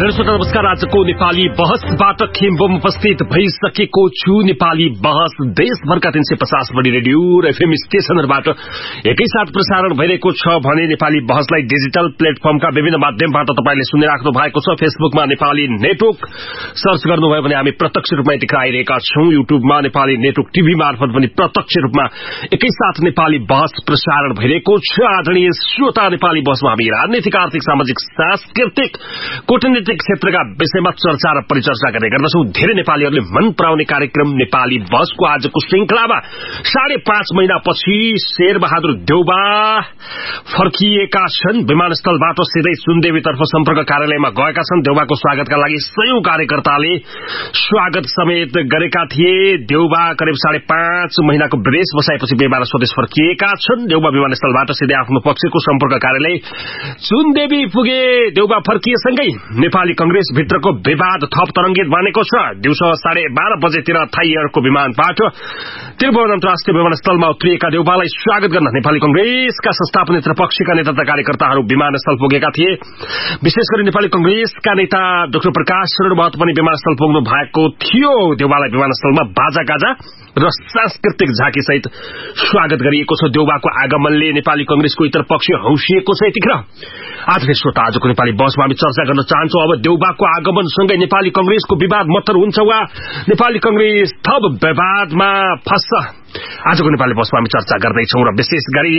नमस्कार। आजको नेपाली बहसबाट खेम्बोम उपस्थित भइसकेको छु। नेपाली बहस देशभरका 350 बढी रेडियो र एफएम स्टेशनहरूबाट एकैसाथ प्रसारण भइरहेको छ भने नेपाली बहसलाई डिजिटल प्लेटफर्मका विभिन्न माध्यमबाट तपाईले सुनिराख्नु भएको छ। फेसबुकमा नेपाली नेटवर्क सर्च गर्नुभयो भने हामी प्रत्यक्ष रूपमा यतिखेर आइरहेका छौं। युट्युबमा नेपाली नेटवर्क टिभी मार्फत पनि प्रत्यक्ष रूपमा एकैसाथ नेपाली बहस प्रसारण भइरहेको छ। आदरणीय श्रोता, नेपाली बहसमा हामी राजनीतिक, आर्थिक, सामाजिक, सांस्कृतिक, कूटनीतिक क्षेत्रका विषयमा चर्चा र परिचर्चा गर्ने गर्दछौं। धेरै नेपालीहरूले मन पराउने कार्यक्रम नेपाली बहसको आजको श्रृंखलामा 5.5 महिनापछि शेरबहादुर देउबा फर्किएका छन्। विमानस्थलबाट सिधै सुनदेवीतर्फ सम्पर्क कार्यालयमा गएका छन्। देउबाको स्वागतका लागि सयौं कार्यकर्ताले स्वागत समेत गरेका थिए। देउबा करिब 5.5 महिनाको विदेश बसाएपछि बेबार स्वदेश फर्किएका छन्। देउबा विमानस्थलबाट सिधै आफ्नो पक्षको सम्पर्क कार्यालय सुनदेवी पुगे। देउबा फर्किएसँगै नेपाली कंग्रेस भित्रको विवाद थप तरंगित बनेको छ। दिउँसो 12:30 बजेतिर थाई एयरको विमानबाट त्रिभुवन अन्तर्राष्ट्रिय विमानस्थलमा उत्रिएका देउबालाई स्वागत गर्न नेपाली कंग्रेसका संस्थापक पक्षका नेता तथा कार्यकर्ताहरू विमानस्थल पुगेका थिए। विशेष गरी नेपाली कंग्रेसका नेता डाक्टर प्रकाश शरण महतो पनि विमानस्थल पुग्नु भएको थियो। देउबालाई विमानस्थलमा बाजागाजा र सांस्कृतिक झाँकी सहित स्वागत गरिएको छ। देउबाको आगमनले नेपाली कंग्रेसको इतर पक्ष हौसिएको छ। यतिखेर आजको श्रोता, आजको नेपाली बहसमा हामी चर्चा गर्न चाहन्छौं। अब देउबाको आगमनसँगै नेपाली कंग्रेसको विवाद मत्तर हुन्छ वा नेपाली कंग्रेस थप विवादमा फस्छ? आजको नेपाली बहसमा हामी चर्चा गर्दैछौं र विशेष गरी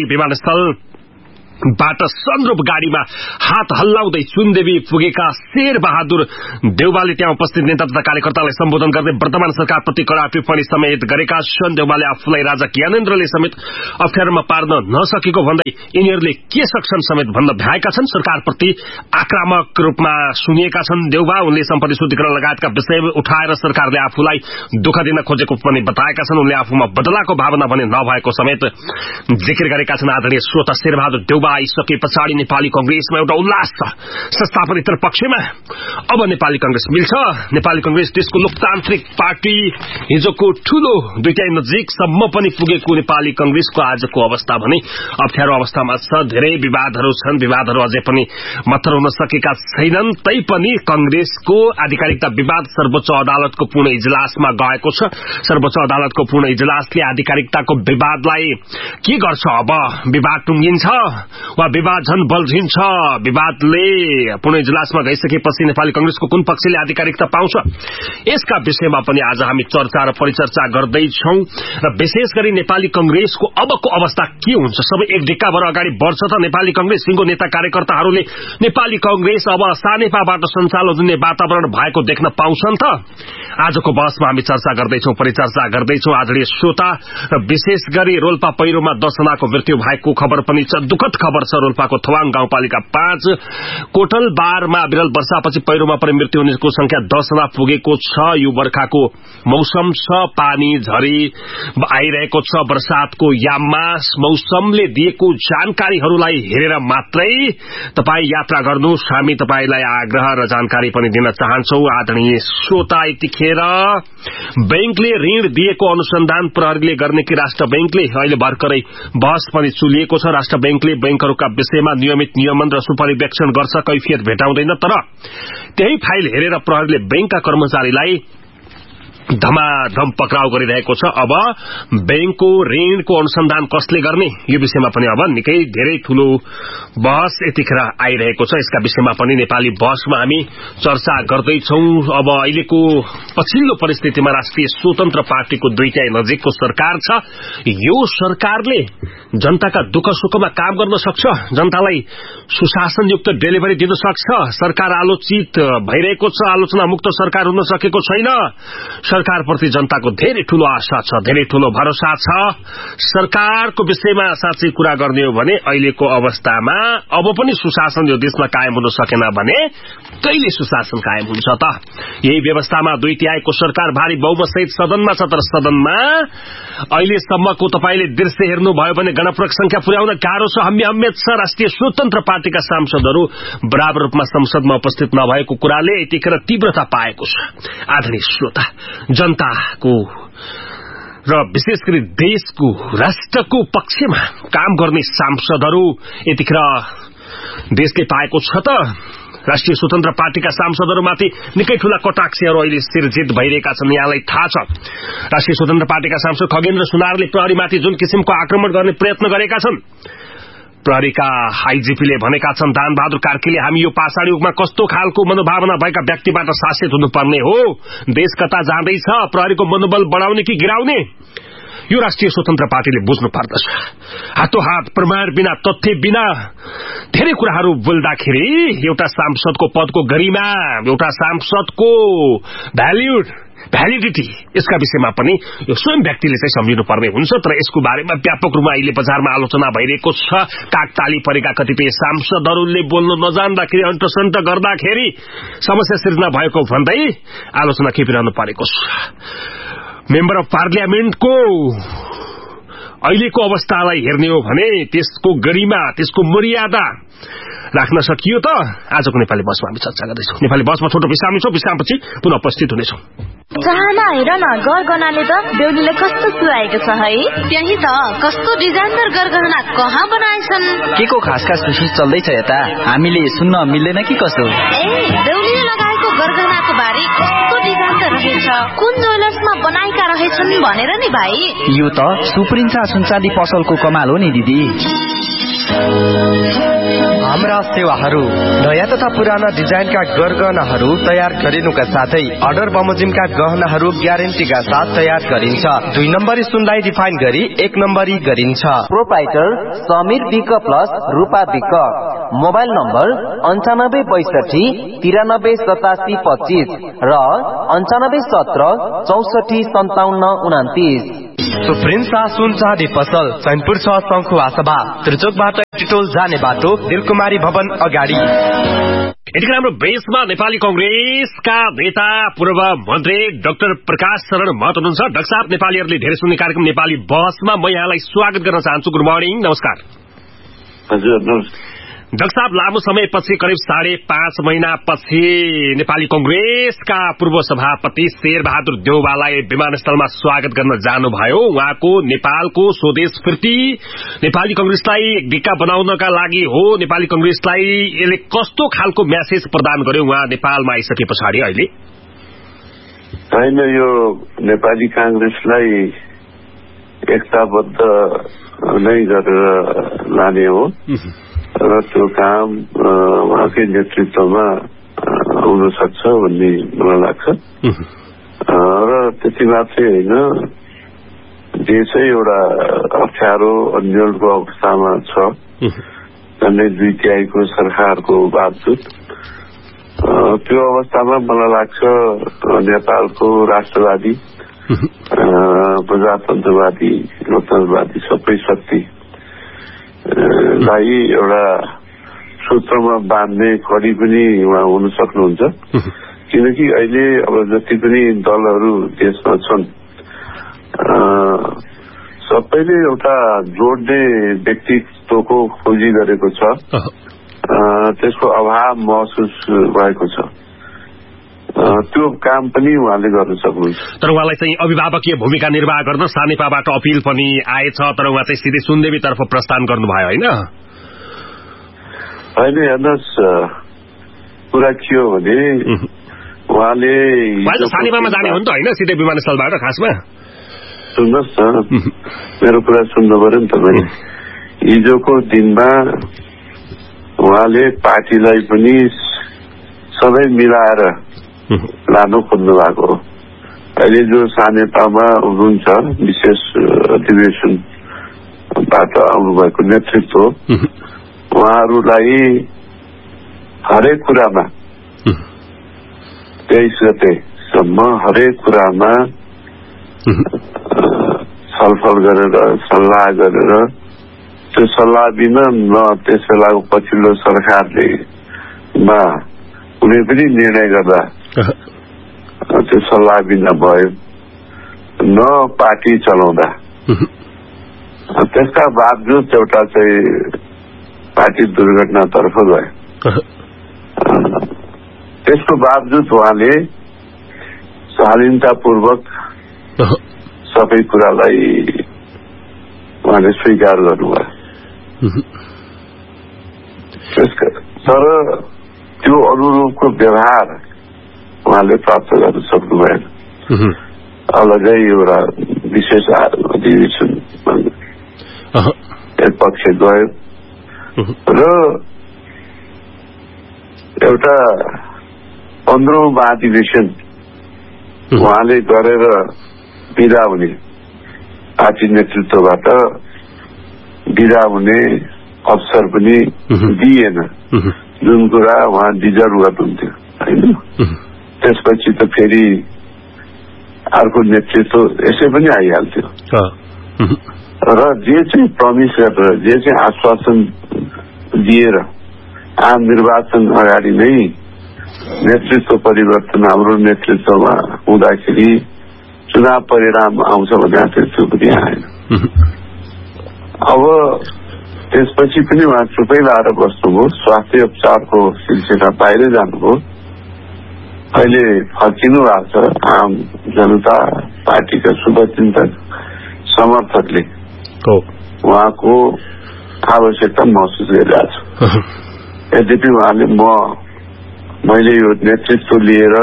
विमानस्थलबाट सन्दर्भ गाड़ीमा हात हल्लाउँदै सुनदेवी पुगेका शेरबहादुर देउबाले त्यहाँ उपस्थित नेता तथा कार्यकर्तालाई सम्बोधन गर्दै वर्तमान सरकारप्रति कड़ा टिप्पणी समेत गरेका छन्। देउबाले आफूलाई राजा ज्ञानेन्द्रले समेत अप्ठ्यारोमा पार्न नसकेको भन्दै यिनीहरूले के सक्छन् समेत भन्न भ्याएका छन्। सरकारप्रति आक्रामक रूपमा सुनिएका छन् देउबा। उनले सम्पत्ति शुद्धिकरण लगायतका विषय उठाएर सरकारले आफूलाई दुःख दिन खोजेको पनि बताएका छन्। उनले आफूमा बदलाको भावना भने नभएको समेत जिकिर गरेका छन्। आदरणीय श्रोता, शेरबहादुर देउबा आइसके पछाडि नेपाली कंग्रेसमा एउटा उल्लास छ। संस्थापनेतर पक्षमा अब नेपाली कंग्रेस मिल्छ। नेपाली कंग्रेस देशको लोकतान्त्रिक पार्टी, हिजोको ठूलो दुईटाइ नजिकसम्म पनि पुगेको नेपाली कंग्रेसको आजको अवस्था भने अप्ठ्यारो अवस्थामा छ। धेरै विवादहरू छन्। विवादहरू अझै पनि मत्तर हुन सकेका छैनन्। तैपनि कंग्रेसको आधिकारिकता विवाद सर्वोच्च अदालतको पूर्ण इजलासमा गएको छ। सर्वोच्च अदालतको पूर्ण इजलासले आधिकारिकताको विवादलाई के गर्छ? अब विवाद टुंगिन्छ वा विवाद झन बल्झिन्छ? विवादले पूर्ण इजलासमा गइसकेपछि नेपाली कंग्रेसको कुन पक्षले आधिकारिकता पाउँछ? यसका विषयमा पनि आज हामी चर्चा र परिचर्चा गर्दैछौं। र विशेष गरी नेपाली कंग्रेसको अबको अवस्था के हुन्छ? सबै एक ढिक्काभर अगाडि बढ्छ त नेपाली कंग्रेस? सिंगो नेता कार्यकर्ताहरूले नेपाली कंग्रेस अब सानेपाबाट सञ्चालन हुने वातावरण भएको देख्न पाउँछन् त? आजको बहसमा हामी चर्चा गर्दैछौं, परिचर्चा गर्दैछौं। आदरणीय श्रोता, र विशेष गरी रोल्पा पहिरोमा 10 जनाको मृत्यु भएको खबर पनि छ। दुःखद खबर छ। रोल्पाको थवाङ गाउँपालिका 5 कोटलबारमा विरल वर्षापछि पहिरोमा पनि मृत्यु हुनेको संख्या 10 जना पुगेको छ। यो बर्खाको मौसम छ। पानी झरी आइरहेको छ। वर्षातको याममा मौसमले दिएको जानकारीहरूलाई हेरेर मात्रै तपाई यात्रा गर्नुहोस्। हामी तपाईलाई आग्रह र जानकारी पनि दिन चाहन्छौं। आदरणीय श्रोता, यतिखेर बैंकले ऋण दिएको अनुसन्धान प्रहरीले गर्ने कि राष्ट्र बैंकले? अहिले भर्खरै बहस पनि चुलिएको छ। राष्ट्र बैंकले बैंकहरूका विषयमा नियमित नियमन र सुपरिवेक्षण गर्छ, कैफियत भेटाउँदैन। तर त्यही फाइल हेरेर प्रहरीले बैंकका कर्मचारीलाई धमाधम पक्राउ गरिरहेको छ। अब बैंकको ऋणको अनुसन्धान कसले गर्ने, यो विषयमा पनि अब निकै धेरै ठूलो बहस यतिखेर आइरहेको छ। यसका विषयमा पनि नेपाली बहसमा हामी चर्चा गर्दैछौं। अब अहिलेको पछिल्लो परिस्थितिमा राष्ट्रिय स्वतन्त्र पार्टीको दुईटाइ नजिकको सरकार छ। यो सरकारले जनताका दुःख सुखमा काम गर्न सक्छ, जनतालाई सुशासनयुक्त डेलिभरी दिन सक्छ। सरकार आलोचित भइरहेको छ। आलोचना मुक्त सरकार हुन सकेको छैन। सरकारप्रति जनताको धेरै ठूलो आशा छ, धेरै ठूलो भरोसा छ। सरकारको विषयमा साँच्चै कुरा गर्ने हो भने अहिलेको अवस्थामा अब पनि सुशासन यो देशमा कायम हुन सकेन भने कहिले सुशासन कायम हुन्छ त? यही व्यवस्थामा 2/3 सरकार भारी बहुमतसहित सदनमा छ। तर सदनमा अहिलेसम्मको तपाईले दृश्य हेर्नुभयो भने गणप्रक संख्या पुर्याउन गाह्रो छ। हम्मेत छ। राष्ट्रिय स्वतन्त्र पार्टीका सांसदहरू बराबर रूपमा संसदमा उपस्थित नभएको कुराले यतिखेर तीव्रता पाएको छ। आदरणीय श्रोता, जनताको र विशेष गरी देशको, राष्ट्रको पक्षमा काम गर्ने सांसदहरू यतिखेर देशले पाएको छ त राष्ट्रिय स्वतन्त्र पार्टीका सांसदहरूमाथि निकै ठूला कटाक्षहरू अहिले सिर्जित भइरहेका छन्। यहाँलाई थाहा छ राष्ट्रिय स्वतन्त्र पार्टीका सांसद खगेन्द्र सुनारले प्रहरीमाथि जुन किसिमको आक्रमण गर्ने प्रयत्न गरेका छन्। प्रहरीका आईजीपीले भनेका छन् दानबहादुर कार्कीले हामी यो पाषाणी युगमा कस्तो खालको मनोभावना भएका व्यक्तिबाट शासित हुनुपर्ने हो, देश कता जाँदैछ, प्रहरीको मनोबल बढाउने कि गिराउने, यो राष्ट्रिय स्वतन्त्र पार्टीले बुझ्नु पर्दछ। हातोहात प्रमाण बिना तथ्य बिना धेरै कुराहरू बोल्दाखेरि एउटा सांसदको पदको गरिमा, एउटा सांसदको भ्यालिडिटी यसका विषयमा पनि यो स्वयं व्यक्तिले चाहिँ सम्झिनु पर्ने हुन्छ। तर यसको बारेमा व्यापक रूपमा अहिले बजारमा आलोचना भइरहेको छ। काकताली परेका कतिपय सांसदहरूले बोल्न नजान्दाखेरि अन्तसन्त गर्दाखेरि समस्या सिर्जना भएको भन्दै आलोचना खेपिरहनु परेको छ। मेम्बर अफ पार्लियामेन्टको अहिलेको अवस्थालाई हेर्ने हो भने त्यसको गरिमा, त्यसको मर्यादा राख्न सकियो त? आजको नेपाली बसमा हामी चर्चा गर्दैछौँ। नेपाली बसमा छोटो विश्राम छ, विश्रामपछि पुनः उपस्थित हुनेछौँ। चाहना हेर न, गरगहनाले त बेहुलीले कस्तो सुहाएको छ है। त्यही त, कस्तो डिजाइनर गरगहना कहाँ बनाएछन्? के को खास विशेष चल्दैछ यता, हामीले सुन्न मिल्दैन कि कसो? बेहुलीले लगाएको गरगहनाको बारे कस्तो डिजाइन रहेछ, कुन ज्वेलर्समा बनाएका रहेछन् भनेर नि भाइ। यो त सुप्रिन्सा सुनचाँदी पसलको कमाल हो नि दिदी। हाम्रा सेवाहरू नयाँ तथा पुराना डिजाइनका गरगहनाहरू तयार गरिनुका साथै अर्डर बमोजिमका गहनाहरू ग्यारेन्टीका साथ तयार गरिन्छ। 2 नम्बरी सुनलाई रिफाइन गरी 1 नम्बरी गरिन्छ। प्रोप्राइटर समीर विक प्लस रूपा विक। मोबाइल नम्बर 9562 93 87 25 र 9517 64 57 29। सुप्रिन्सा सुनचाँदी पसल चैनपुर 6 शंखुवा सभा, त्रिचोकबाट टिटोल जाने बाटो, दिलकुमारी भवन अगाडि। यतिखेर हाम्रो बेसमा नेपाली कंग्रेसका नेता पूर्व मन्त्री डाक्टर प्रकाश शरण महतो हुनुहुन्छ। डाक्टर साहब, नेपालीहरूले धेरै सुन्ने कार्यक्रम नेपाली बसमा म यहाँलाई स्वागत गर्न चाहन्छु। गुड मर्निङ, नमस्कार। हजुर नमस्कार। डाक्टर साहब, लामो समयपछि करिब 5.5 महिनापछि नेपाली कंग्रेसका पूर्व सभापति शेरबहादुर देउवालाई विमानस्थलमा स्वागत गर्न जानुभयो। उहाँको नेपालको स्वदेश फिर्ती नेपाली कंग्रेसलाई ढिक्का बनाउनका लागि हो। नेपाली कंग्रेसलाई यसले कस्तो खालको म्यासेज प्रदान गर्यो उहाँ नेपालमा आइसके पछाडि? अहिले होइन, यो नेपाली कांग्रेसलाई एकताबद्ध नै गरेर लाने हो र त्यो काम उहाँकै नेतृत्वमा हुन सक्छ भन्ने मलाई लाग्छ। र त्यति मात्रै होइन, देशै एउटा अप्ठ्यारो अन्यलको अवस्थामा छ, झन्डै 2/3 सरकारको बावजुद। त्यो अवस्थामा मलाई लाग्छ नेपालको राष्ट्रवादी, प्रजातन्त्रवादी, लोकतन्त्रवादी सबै शक्ति लाई एउटा सूत्रमा बाँध्ने कडी पनि उहाँ हुन सक्नुहुन्छ। किनकि अहिले अब जति पनि दलहरू देशमा छन् सबैले एउटा जोड्ने व्यक्तित्वको खोजी गरेको छ, त्यसको अभाव महसुस भएको छ। त्यो काम पनि उहाँले गर्न सक्नुहुन्छ। तर उहाँलाई चाहिँ अभिभावकीय भूमिका निर्वाह गर्न सानेपाबाट अपिल पनि आएछ, तर उहाँ चाहिँ सिधै सुनदेवीतर्फ प्रस्थान गर्नुभयो, होइन? होइन, हेर्नुहोस्, कुरा के हो भने उहाँले सानेपामा जाने हो नि त, होइन? सिधै विमानस्थलबाट खासमा। सुन्नुहोस् न, मेरो कुरा सुन्नु पर्यो नि तपाईँ। हिजोको दिनमा उहाँले पार्टीलाई पनि सबै मिलाएर लानु खोज्नु भएको हो। अहिले जो सानेपामा हुनुहुन्छ, विशेष अधिवेशनबाट आउनुभएको नेतृत्व, उहाँहरूलाई हरेक कुरामा 23 गतेसम्म हरेक कुरामा छलफल गरेर सल्लाह गरेर, त्यो सल्लाह बिना न त्यस बेलाको पछिल्लो सरकारले कुनै पनि निर्णय गर्दा त्यो सल्लाह बिना भयो, न पार्टी चलाउँदा। त्यसका बावजुद एउटा चाहिँ पार्टी दुर्घटनातर्फ गयो। त्यसको बावजुद उहाँले शालीनतापूर्वक सबै कुरालाई उहाँले स्वीकार गर्नुभयो। तर त्यो अनुरूपको व्यवहार उहाँले प्राप्त गर्न सक्नु भएन। अलगै एउटा विशेष अधिवेशन एक पक्ष गयो र एउटा 15औं महाधिवेशन उहाँले गरेर विदा हुने, पार्टी नेतृत्वबाट विदा हुने अवसर पनि दिएन, जुन कुरा उहाँ डिजर्भ गर्नुहुन्थ्यो होइन। त्यसपछि त फेरि अर्को नेतृत्व यसै पनि आइहाल्थ्यो र जे चाहिँ प्रमिस गरेर, जे चाहिँ आश्वासन दिएर आम निर्वाचन अगाडि नै नेतृत्व परिवर्तन हाम्रो नेतृत्वमा हुँदाखेरि चुनाव परिणाम आउँछ भने त्यो पनि आएन। अब त्यसपछि पनि उहाँ चुपै लाएर बस्नुभयो, स्वास्थ्य उपचारको सिलसिला बाहिरै जानुभयो। अहिले फर्किनु भएको छ आम जनता पार्टीका शुभचिन्तक समर्थकले उहाँको आवश्यकता महसुस गरिरहेको छ। यद्यपि उहाँले मैले यो नेतृत्व लिएर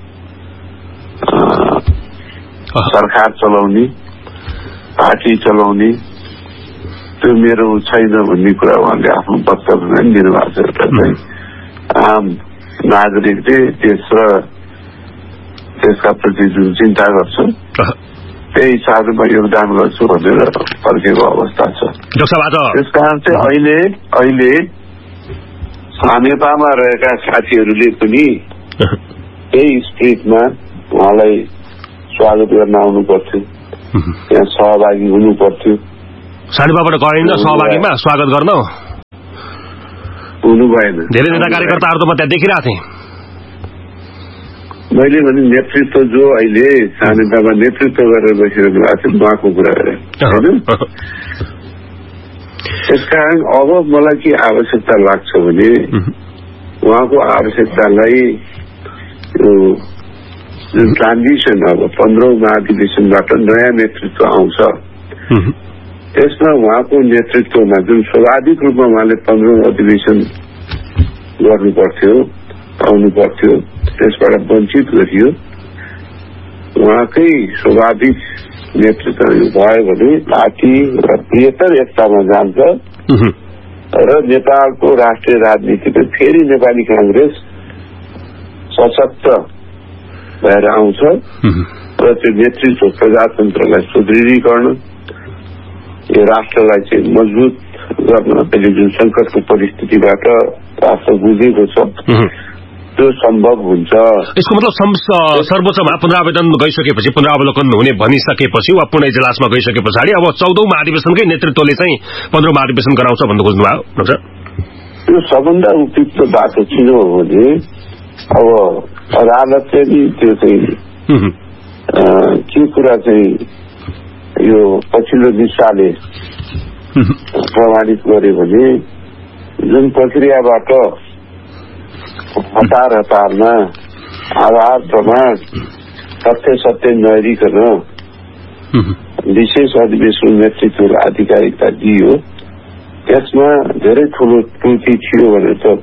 सरकार चलाउने, पार्टी चलाउने त्यो मेरो छैन भन्ने कुरा उहाँले आफ्नो वक्तव्यमा दिनुभएको छ। चाहिँ आम नागरिकले देश र देशका प्रति जुन चिन्ता गर्छ त्यही हिसाबमा योगदान गर्छु भनेर फर्केको अवस्था छ। त्यस कारण चाहिँ अहिले नेपालमा रहेका साथीहरूले पनि त्यही स्पिरिटमा उहाँलाई स्वागत गर्न आउनु पर्थ्यो, त्यहाँ सहभागी हुनु पर्थ्यो। सानेपाबाट गएन सहभागीमा स्वागत गर्न, हुनु भएन। धेरै नेता कार्यकर्ताहरू त म त्यहाँ देखिरहेको थिएँ। मैले भने नेतृत्व जो अहिले सानेपामा नेतृत्व गरेर बसिरहनु भएको थियो उहाँको कुरा गरेँ होइन। त्यसकारण अब मलाई के आवश्यकता लाग्छ भने उहाँको आवश्यकतालाई जुन ट्रान्जिसन अब 15औं महाधिवेशनबाट नयाँ नेतृत्व आउँछ त्यसमा उहाँको नेतृत्वमा जुन स्वाभाविक रूपमा उहाँले 15औं अधिवेशन गर्नु पर्थ्यो, आउनु पर्थ्यो, त्यसबाट वञ्चित गरियो। उहाँकै स्वाभाविक नेतृत्व भयो भने पार्टी र बृहत्तर एकतामा जान्छ र नेपालको राष्ट्रिय राजनीतिमा फेरि नेपाली कांग्रेस सशक्त भएर आउँछ र त्यो नेतृत्व प्रजातन्त्रलाई सुदृढीकरण, यो राष्ट्रलाई चाहिँ मजबुत गर्न अहिले जुन संकटको परिस्थितिबाट राष्ट्र गुजेको छ त्यो सम्भव हुन्छ। यसको मतलब सर्वोच्चमा पुनरावेदन गइसकेपछि, पुनरावलोकन हुने भनिसकेपछि वा पुनः इजलासमा गइसके पछाडि अब 14औं महाधिवेशनकै नेतृत्वले चाहिँ 15औं महाधिवेशन गराउँछ भन्नु खोज्नुभयो डाक्टर? त्यो सबभन्दा उपयुक्त बाटो किन हो भने अब अदालतले नि त्यो चाहिँ के कुरा चाहिँ यो पछिल्लो दिशाले प्रमाणित गर्यो भने जुन प्रक्रियाबाट हतारमा आधार प्रमाण सत्य नहेरिकन विशेष अधिवेशन नेतृत्वलाई आधिकारिकता दियो, त्यसमा धेरै ठूलो त्रुटि थियो भनेर त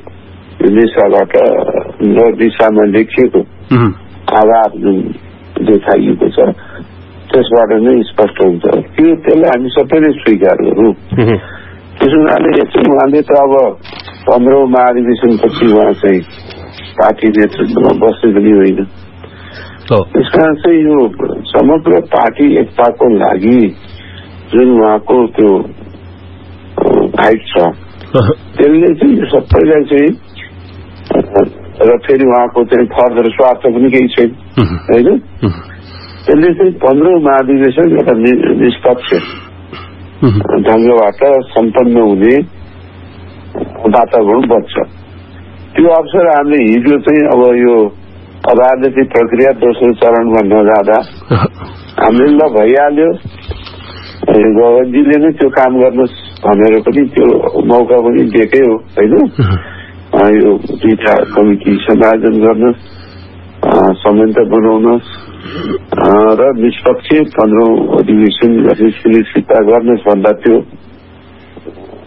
दिशामा लेखिएको आधार जुन देखाइएको छ त्यसबाट नै स्पष्ट हुन्छ। त्यसलाई हामी सबैले स्वीकार गरौँ। त्यसो हुनाले एकछिन उहाँले त अब 15औं महाधिवेशनपछि उहाँ चाहिँ पार्टी नेतृत्वमा बस्ने पनि होइन। त्यसकारण चाहिँ यो समग्र पार्टी एकताको लागि जुन उहाँको त्यो फाइट छ त्यसले चाहिँ यो सबैलाई चाहिँ र फेरि उहाँको चाहिँ फर्दर स्वार्थ पनि केही छैन होइन। त्यसले चाहिँ 15औं महाधिवेशन एउटा निष्पक्ष ढंगबाट सम्पन्न हुने वातावरण बन्छ। त्यो अवसर हामीले हिजो चाहिँ अब यो अदालती प्रक्रिया दोस्रो चरणमा नजाँदा हामीले ल भइहाल्यो, गवर्नरजीले नै त्यो काम गर्नुहोस् भनेर पनि त्यो मौका पनि दिएकै हो होइन। यो दुईटा कमिटी समायोजन गर्नुहोस्, संयन्त्र बनाउनुहोस् र निष्पक्ष 15औं अधिवेशन सुनिश्चित गर्नुहोस् भन्दा त्यो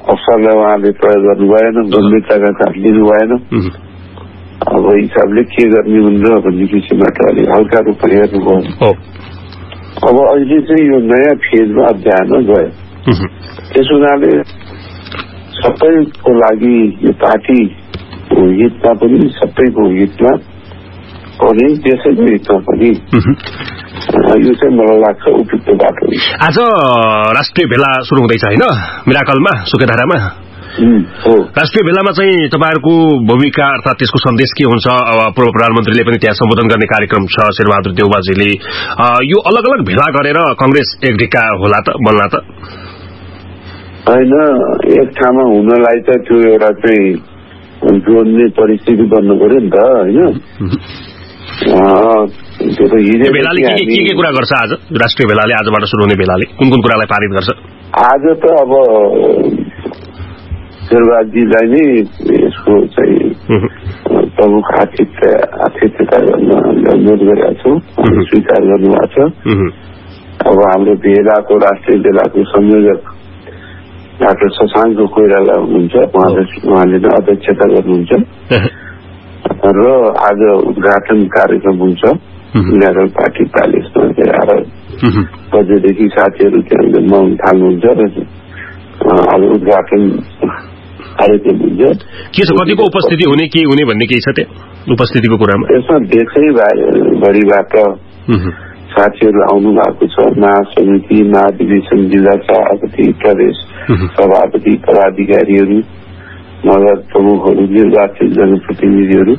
अवसरलाई उहाँले प्रयोग गर्नु भएन, गम्भीरताका साथ लिनु भएन। अब हिसाबले के गर्ने हुन्छ भन्ने विषयबाट अलिक हल्का रूपमा हेर्नुभयो। अब अहिले चाहिँ यो नयाँ फेजमा अध्यायमा गयो। त्यस हुनाले सबैको लागि यो पार्टीको हितमा पनि, सबैको हितमा पनि, देशैको हितमा पनि यो चाहिँ मलाई लाग्छ उपयुक्त बाटो। आज राष्ट्रिय भेला सुरु हुँदैछ होइन मिराकलमा, सुकेधारामा। राष्ट्रिय भेलामा चाहिँ तपाईँहरूको भूमिका अर्थात् त्यसको सन्देश के हुन्छ? अब पूर्व प्रधानमन्त्रीले पनि त्यहाँ सम्बोधन गर्ने कार्यक्रम छ, शेरबहादुर देउबाजीले। यो अलग अलग भेला गरेर कांग्रेस एक ढिक्का होला त, बन्ला त? होइन, एक ठाउँमा हुनलाई त त्यो एउटा चाहिँ जोड्ने परिस्थिति बन्नु पर्यो नि त, होइन? भेलाले के कुरा गर्छ आज? राष्ट्रिय भेलाले आजबाट सुरु हुने भेलाले कुन कुन कुरालाई पारित गर्छ? आज त अब शेरबहादुरजीलाई नै यसको चाहिँ प्रमुख आतिथ्यता गर्न अनुरोध गरेका छौँ, स्वीकार गर्नुभएको छ। अब हाम्रो भेलाको, राष्ट्रिय भेलाको संयोजक डाक्टर शशाङ्क कोइराला हुनुहुन्छ, उहाँले नै अध्यक्षता गर्नुहुन्छ र आज उद्घाटन कार्यक्रम हुन्छ नेशनल पार्टी प्यालेसमा। 11 बजेदेखि साथीहरू त्यहाँ जम्मा हुन थाल्नुहुन्छ र आज उद्घाटन कार्यक्रम हुन्छ। के छ, कतिको उपस्थिति हुने, के हुने भन्ने केही छ त्यहाँ उपस्थितिको कुरामा? यसमा देशैभरिबाट साथीहरू आउनु भएको छ। महासमिति, महाधिवेशन, जिल्ला सभापति, प्रदेश सभापति, पदाधिकारीहरू, नगर प्रमुखहरू, निर्वाचित जनप्रतिनिधिहरू,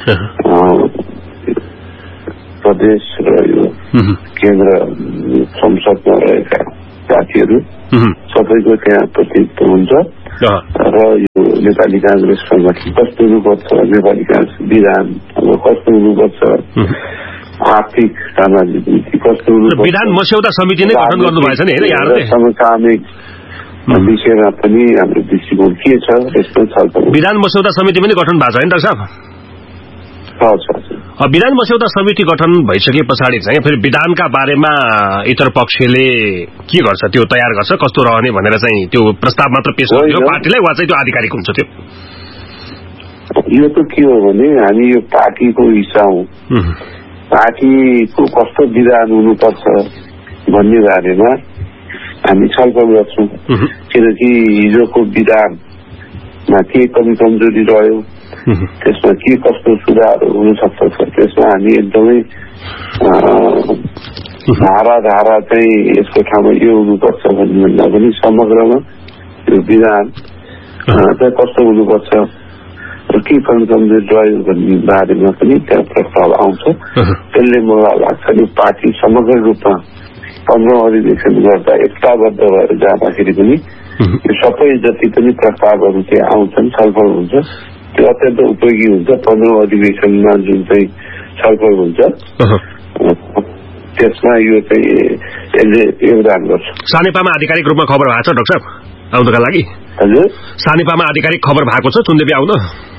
प्रदेश र यो केन्द्र संसदमा रहेका साथीहरू सबैको त्यहाँ प्रतिनिधित्व हुन्छ। र यो नेपाली कांग्रेस संगठन कस्तो हुनुपर्छ, नेपाली कांग्रेस विधान अब कस्तो हुनुपर्छ, आर्थिक सामाजिक नीति कस्तो हुनुपर्छ, विधान मस्यौदा समिति नै गठन गर्नुभएछ नि होइन यहाँहरूले? समसामयिक विषयमा पनि हाम्रो दृष्टिकोण के छ यसको छलफल। विधान मस्यौदा समिति पनि गठन भएको छ होइन डाक्टर साहब? विधान मस्यौदा समिति गठन भइसके पछाडि चाहिँ फेरि विधानका बारेमा इतर पक्षले के गर्छ? त्यो तयार गर्छ कस्तो रहने भनेर चाहिँ त्यो प्रस्ताव मात्र पेश गर्छ पार्टीलाई, वा चाहिँ त्यो आधिकारिक हुन्छ? त्यो यो त के हो भने हामी यो पार्टीको हिस्सा हौं, पार्टीको कस्तो विधान हुनुपर्छ भन्ने बारेमा हामी छलफल गर्छौं। किनकि हिजोको विधानमा के कमी कमजोरी रह्यो, त्यसमा के कस्तो सुधार हुन सक्छ, त्यसमा हामी एकदमै धारा चाहिँ यसको ठाउँमा यो हुनुपर्छ भन्नुभन्दा पनि समग्रमा यो विधान चाहिँ कस्तो हुनुपर्छ र के कमी कमजोरी रह्यो भन्ने बारेमा पनि त्यहाँ प्रस्ताव आउँछ। त्यसले मलाई लाग्छ यो पार्टी समग्र रूपमा 15औं अधिवेशन गर्दा एकताबद्ध भएर जाँदाखेरि पनि यो सबै जति पनि प्रस्तावहरू चाहिँ आउँछन्, छलफल हुन्छ, त्यो अत्यन्त उपयोगी हुन्छ। 15औं अधिवेशनमा जुन चाहिँ छलफल हुन्छ त्यसमा यो चाहिँ यसले योगदान गर्छ। सानेपामा आधिकारिक रूपमा खबर भएको छ डाक्टर साहब आउनका लागि? हजुर, सानेपामा आधिकारिक खबर भएको छ चुन्देवी आउन?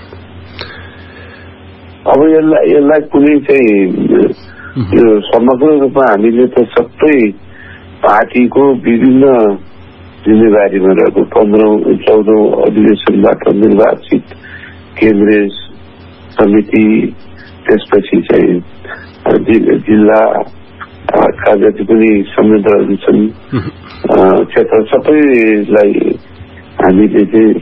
अब यसलाई कुनै चाहिँ यो समग्र रूपमा हामीले त सबै पार्टीको विभिन्न जिम्मेवारीमा रहेको 15औं 14औं अधिवेशनबाट निर्वाचित केन्द्रीय समिति, त्यसपछि चाहिँ जिल्लाका जति पनि संयन्त्रहरू छन्, क्षेत्र सबैलाई हामीले चाहिँ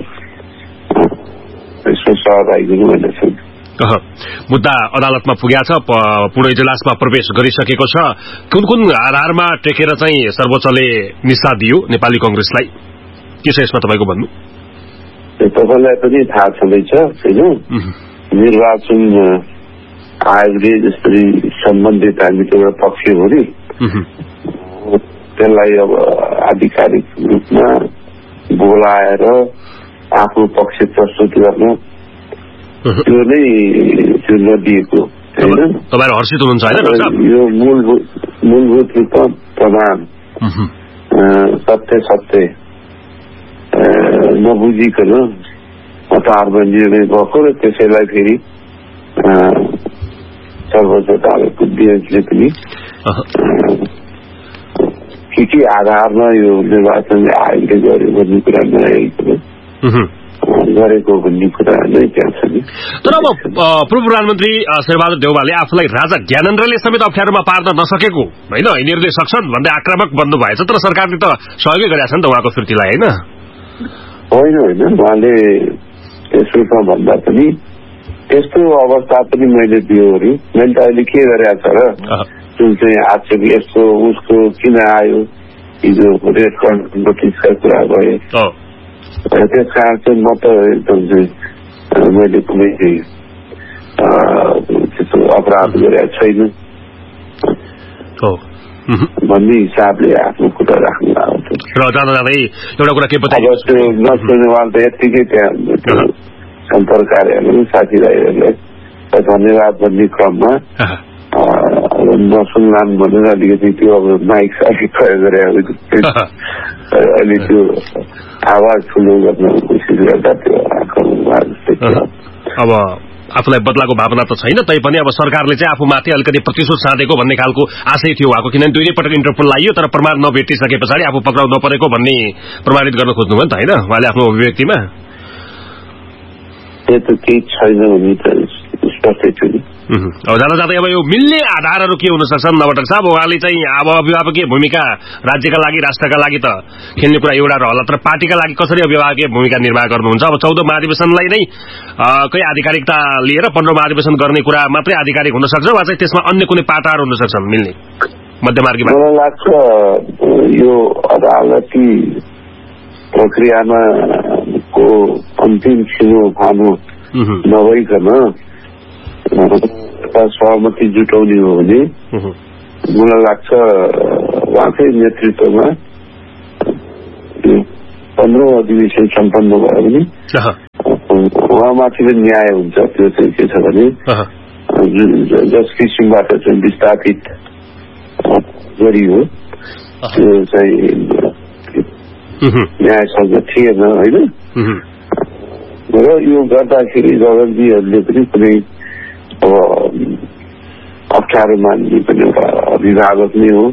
यसमा सहभागी हुनु छ। मुद्दा अदालतमा पुगेको छ, पुणे इजलासमा प्रवेश गरिसकेको छ। कुन कुन आधारमा टेकेर चाहिँ सर्वोच्चले निस्ता दियो नेपाली कांग्रेसलाई, के छ यसमा तपाईँको भन्नु? तपाईँलाई पनि थाहा छँदैछ होइन, निर्वाचन आयोगले जसरी सम्बन्धित हामीले एउटा पक्ष हो नि, त्यसलाई अब आधिकारिक रूपमा बोलाएर आफ्नो पक्ष प्रस्तुत गर्न त्यो नै त्यो नदिएको होइन। तपाईहरु हर्षित हुनुहुन्छ हैन? यो मूलभूत रूपमा प्रमाण सत्य नबुझिकन हतारमा निर्णय भएको र त्यसैलाई फेरि सर्वोच्च अदालतको बेन्चले पनि के आधारमा यो निर्वाचनले आयोगले गर्यो भन्ने कुरा नआएको गरेको भन्ने कुरा नै त्यहाँ छ नि। तर अब पूर्व प्रधानमन्त्री शेरबहादुर देउवाले आफूलाई राजा ज्ञानेन्द्रले समेत अप्ठ्यारोमा पार्न नसकेको होइन, यिनीहरूले सक्छन् भन्दै आक्रामक बन्नु भएछ, तर सरकारले त सहयोगै गरेका छन् त उहाँको फिर्तीलाई होइन। उहाँले त्यसमा भन्दा पनि त्यस्तो अवस्था पनि मैले दियोहरू मैले त अहिले के गरेको छ र जुन चाहिँ आक्षेप यस्तो उसको किन आयो हिजो रेड कर्ड नोटिसका कुरा गए त्यस कारण चाहिँ म त एकदम चाहिँ मैले कुनै त्यस्तो अपराध गरेको छैन भन्ने हिसाबले आफ्नो कुरा राख्नु आउँछ। र जाँदा जाँदै एउटा कुरा के बताइयो त्यो नसुनेवाल त यत्तिकै त्यहाँ सम्पर्क कार्यालय साथीभाइहरूले धन्यवाद भन्ने क्रममा नसुन्लान् भनेर अलिकति त्यो अब माइक साथी प्रयोग गरे अहिले त्यो आवाज ठुलो गर्न कोसिस गर्दा त्यो अब आफूलाई बदलाको भावना त छैन, तैपनि अब सरकारले चाहिँ आफूमाथि अलिकति प्रतिशोध साधेको भन्ने खालको आशय थियो उहाँको, किनभने दुई पटक इन्टरपोल लाइयो तर प्रमाण नभेटिसके पछाडि आफू पक्राउ नपरेको भन्ने प्रमाणित गर्न खोज्नुभयो नि त होइन उहाँले आफ्नो अभिव्यक्तिमा। त्यो त केही छैन भने त स्पष्टै थियो नि। अब जाँदा जाँदै अब यो मिल्ने आधारहरू के हुन सक्छन् नवटक साहब? उहाँले चाहिँ अब अभिभावकीय भूमिका राज्यका लागि राष्ट्रका लागि त खेल्ने कुरा एउटा रहला, तर पार्टीका लागि कसरी अभिभावकीय भूमिका निर्वाह गर्नुहुन्छ? अब 14 महाधिवेशनलाई नै कही आधिकारिकता लिएर 15 महाधिवेशन गर्ने कुरा मात्रै आधिकारिक हुन सक्छ वा चाहिँ त्यसमा अन्य कुनै पाटाहरू हुन सक्छन् मिल्ने मध्यमार्गीमा? मलाई लाग्छ यो अदालती प्रक्रियामा को अन्तिम छिनोफानो नभइकन सहमति जुटाउने हो भने मलाई लाग्छ उहाँकै नेतृत्वमा 15औं अधिवेशन सम्पन्न भयो भने उहाँमाथि पनि न्याय हुन्छ। त्यो चाहिँ के छ भने जस किसिमबाट चाहिँ विस्थापित गरियो त्यो चाहिँ न्यायसँग थिएन होइन। र यो गर्दाखेरि गगनजीहरूले पनि कुनै अब अप्ठ्यारो मान्ने पनि एउटा अभिभावक नै हो,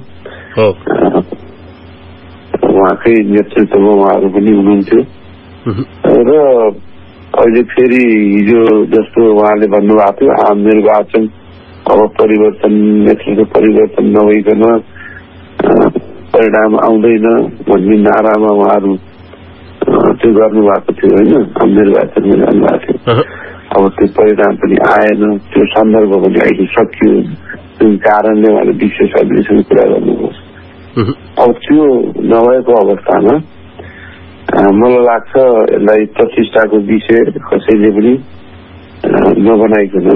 उहाँकै नेतृत्वमा उहाँहरू पनि हुनुहुन्थ्यो। र अहिले फेरि हिजो जस्तो उहाँले भन्नुभएको थियो आम निर्वाचन अब परिवर्तन नेतृत्व परिवर्तन नभइकन परिणाम आउँदैन भन्ने नारामा उहाँहरू त्यो गर्नुभएको थियो होइन, आम निर्वाचनमा जानुभएको थियो। अब त्यो परिणाम पनि आएन, त्यो सन्दर्भ पनि अहिले सकियो जुन कारणले उहाँले विशेष अधिवेशन कुरा गर्नुभयो। अब त्यो नभएको अवस्थामा मलाई लाग्छ यसलाई प्रतिष्ठाको विषय कसैले पनि नबनाइकन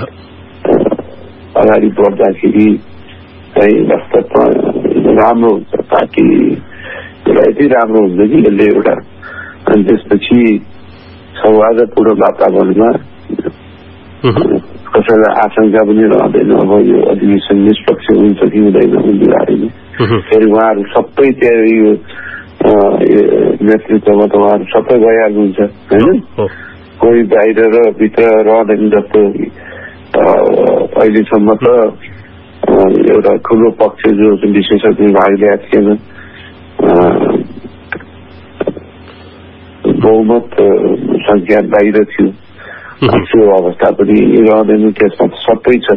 अगाडि बढ्दाखेरि चाहिँ वास्तवमा राम्रो हुन्छ, पार्टीलाई यति राम्रो हुन्छ कि यसले एउटा अनि त्यसपछि सौहार्दपूर्ण वातावरणमा कसैलाई आशंका पनि रहँदैन अब यो अधिवेशन निष्पक्ष हुन्छ कि हुँदैन भन्ने बारेमा। फेरि उहाँहरू सबै त्यहाँ यो नेतृत्वमा त उहाँहरू सबै गइहाल्नुहुन्छ होइन, कोही बाहिर र भित्र रहँदैन जस्तो अहिलेसम्म त एउटा ठुलो पक्ष जो विशेषज्ञ भाग लिएको थिएन, बहुमत संख्या बाहिर थियो, त्यो अवस्था पनि रहँदैन, त्यसमा सबै छ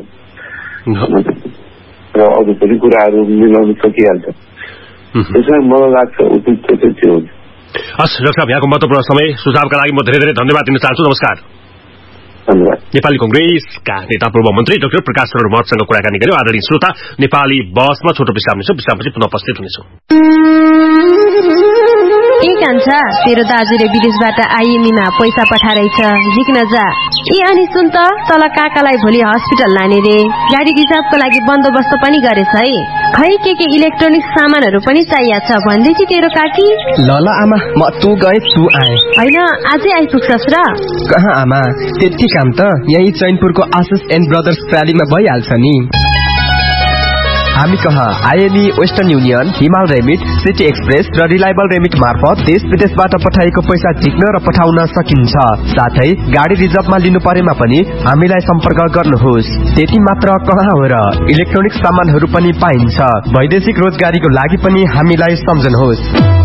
र अरू पनि कुराहरू मिलाउन सकिहाल्छ। त्यसमा मलाई लाग्छ उपयुक्त चाहिँ त्यो हुन्छ। हस् डाक्टर साहब, यहाँको महत्त्वपूर्ण समय सुझावका लागि म धेरै धेरै धन्यवाद दिन चाहन्छु। नमस्कार। धन्यवाद। नेपाली कंग्रेसका नेता पूर्व मन्त्री डाक्टर प्रकाश शरण महतसँग कुराकानी गर्यो। आदरणीय श्रोता, नेपाली बसमा छोटो विश्राम लिन्छौँ, विश्रामपछि पुनः उपस्थित हुनेछौँ। ए कान्छा, तेरो दाजुले विदेशबाट आइएमईमा पैसा पठाइरहेछ, झिक्न जा। ए अनि सुन त, तल काकालाई भोलि हस्पिटल लाने रे, गाडी रिजर्भको लागि बन्दोबस्त पनि गरेछ है। खै के इलेक्ट्रोनिक सामानहरू पनि चाहिएको छ भन्दै थियो तेरो काकी। ल आमा, म तँ गए तँ आए होइन, आजै आइपुग्छस् र? कहाँ आमा, त्यति काम त यही चैनपुरको आशिष एन्ड ब्रदर्स प्रालीमा भइहाल्छ नि। हामी कहाँ आइएमई, वेस्टर्न युनियन, हिमाल रेमिट, सिटी एक्सप्रेस र रिलायबल रेमिट मार्फत देश विदेशबाट पठाएको पैसा झिक्न र पठाउन सकिन्छ। साथै गाडी रिजर्भमा लिनु परेमा पनि हामीलाई सम्पर्क गर्नुहोस्। त्यति मात्र कहाँ हो र, इलेक्ट्रोनिक सामानहरू पनि पाइन्छ। वैदेशिक रोजगारीको लागि पनि हामीलाई सम्झनुहोस्।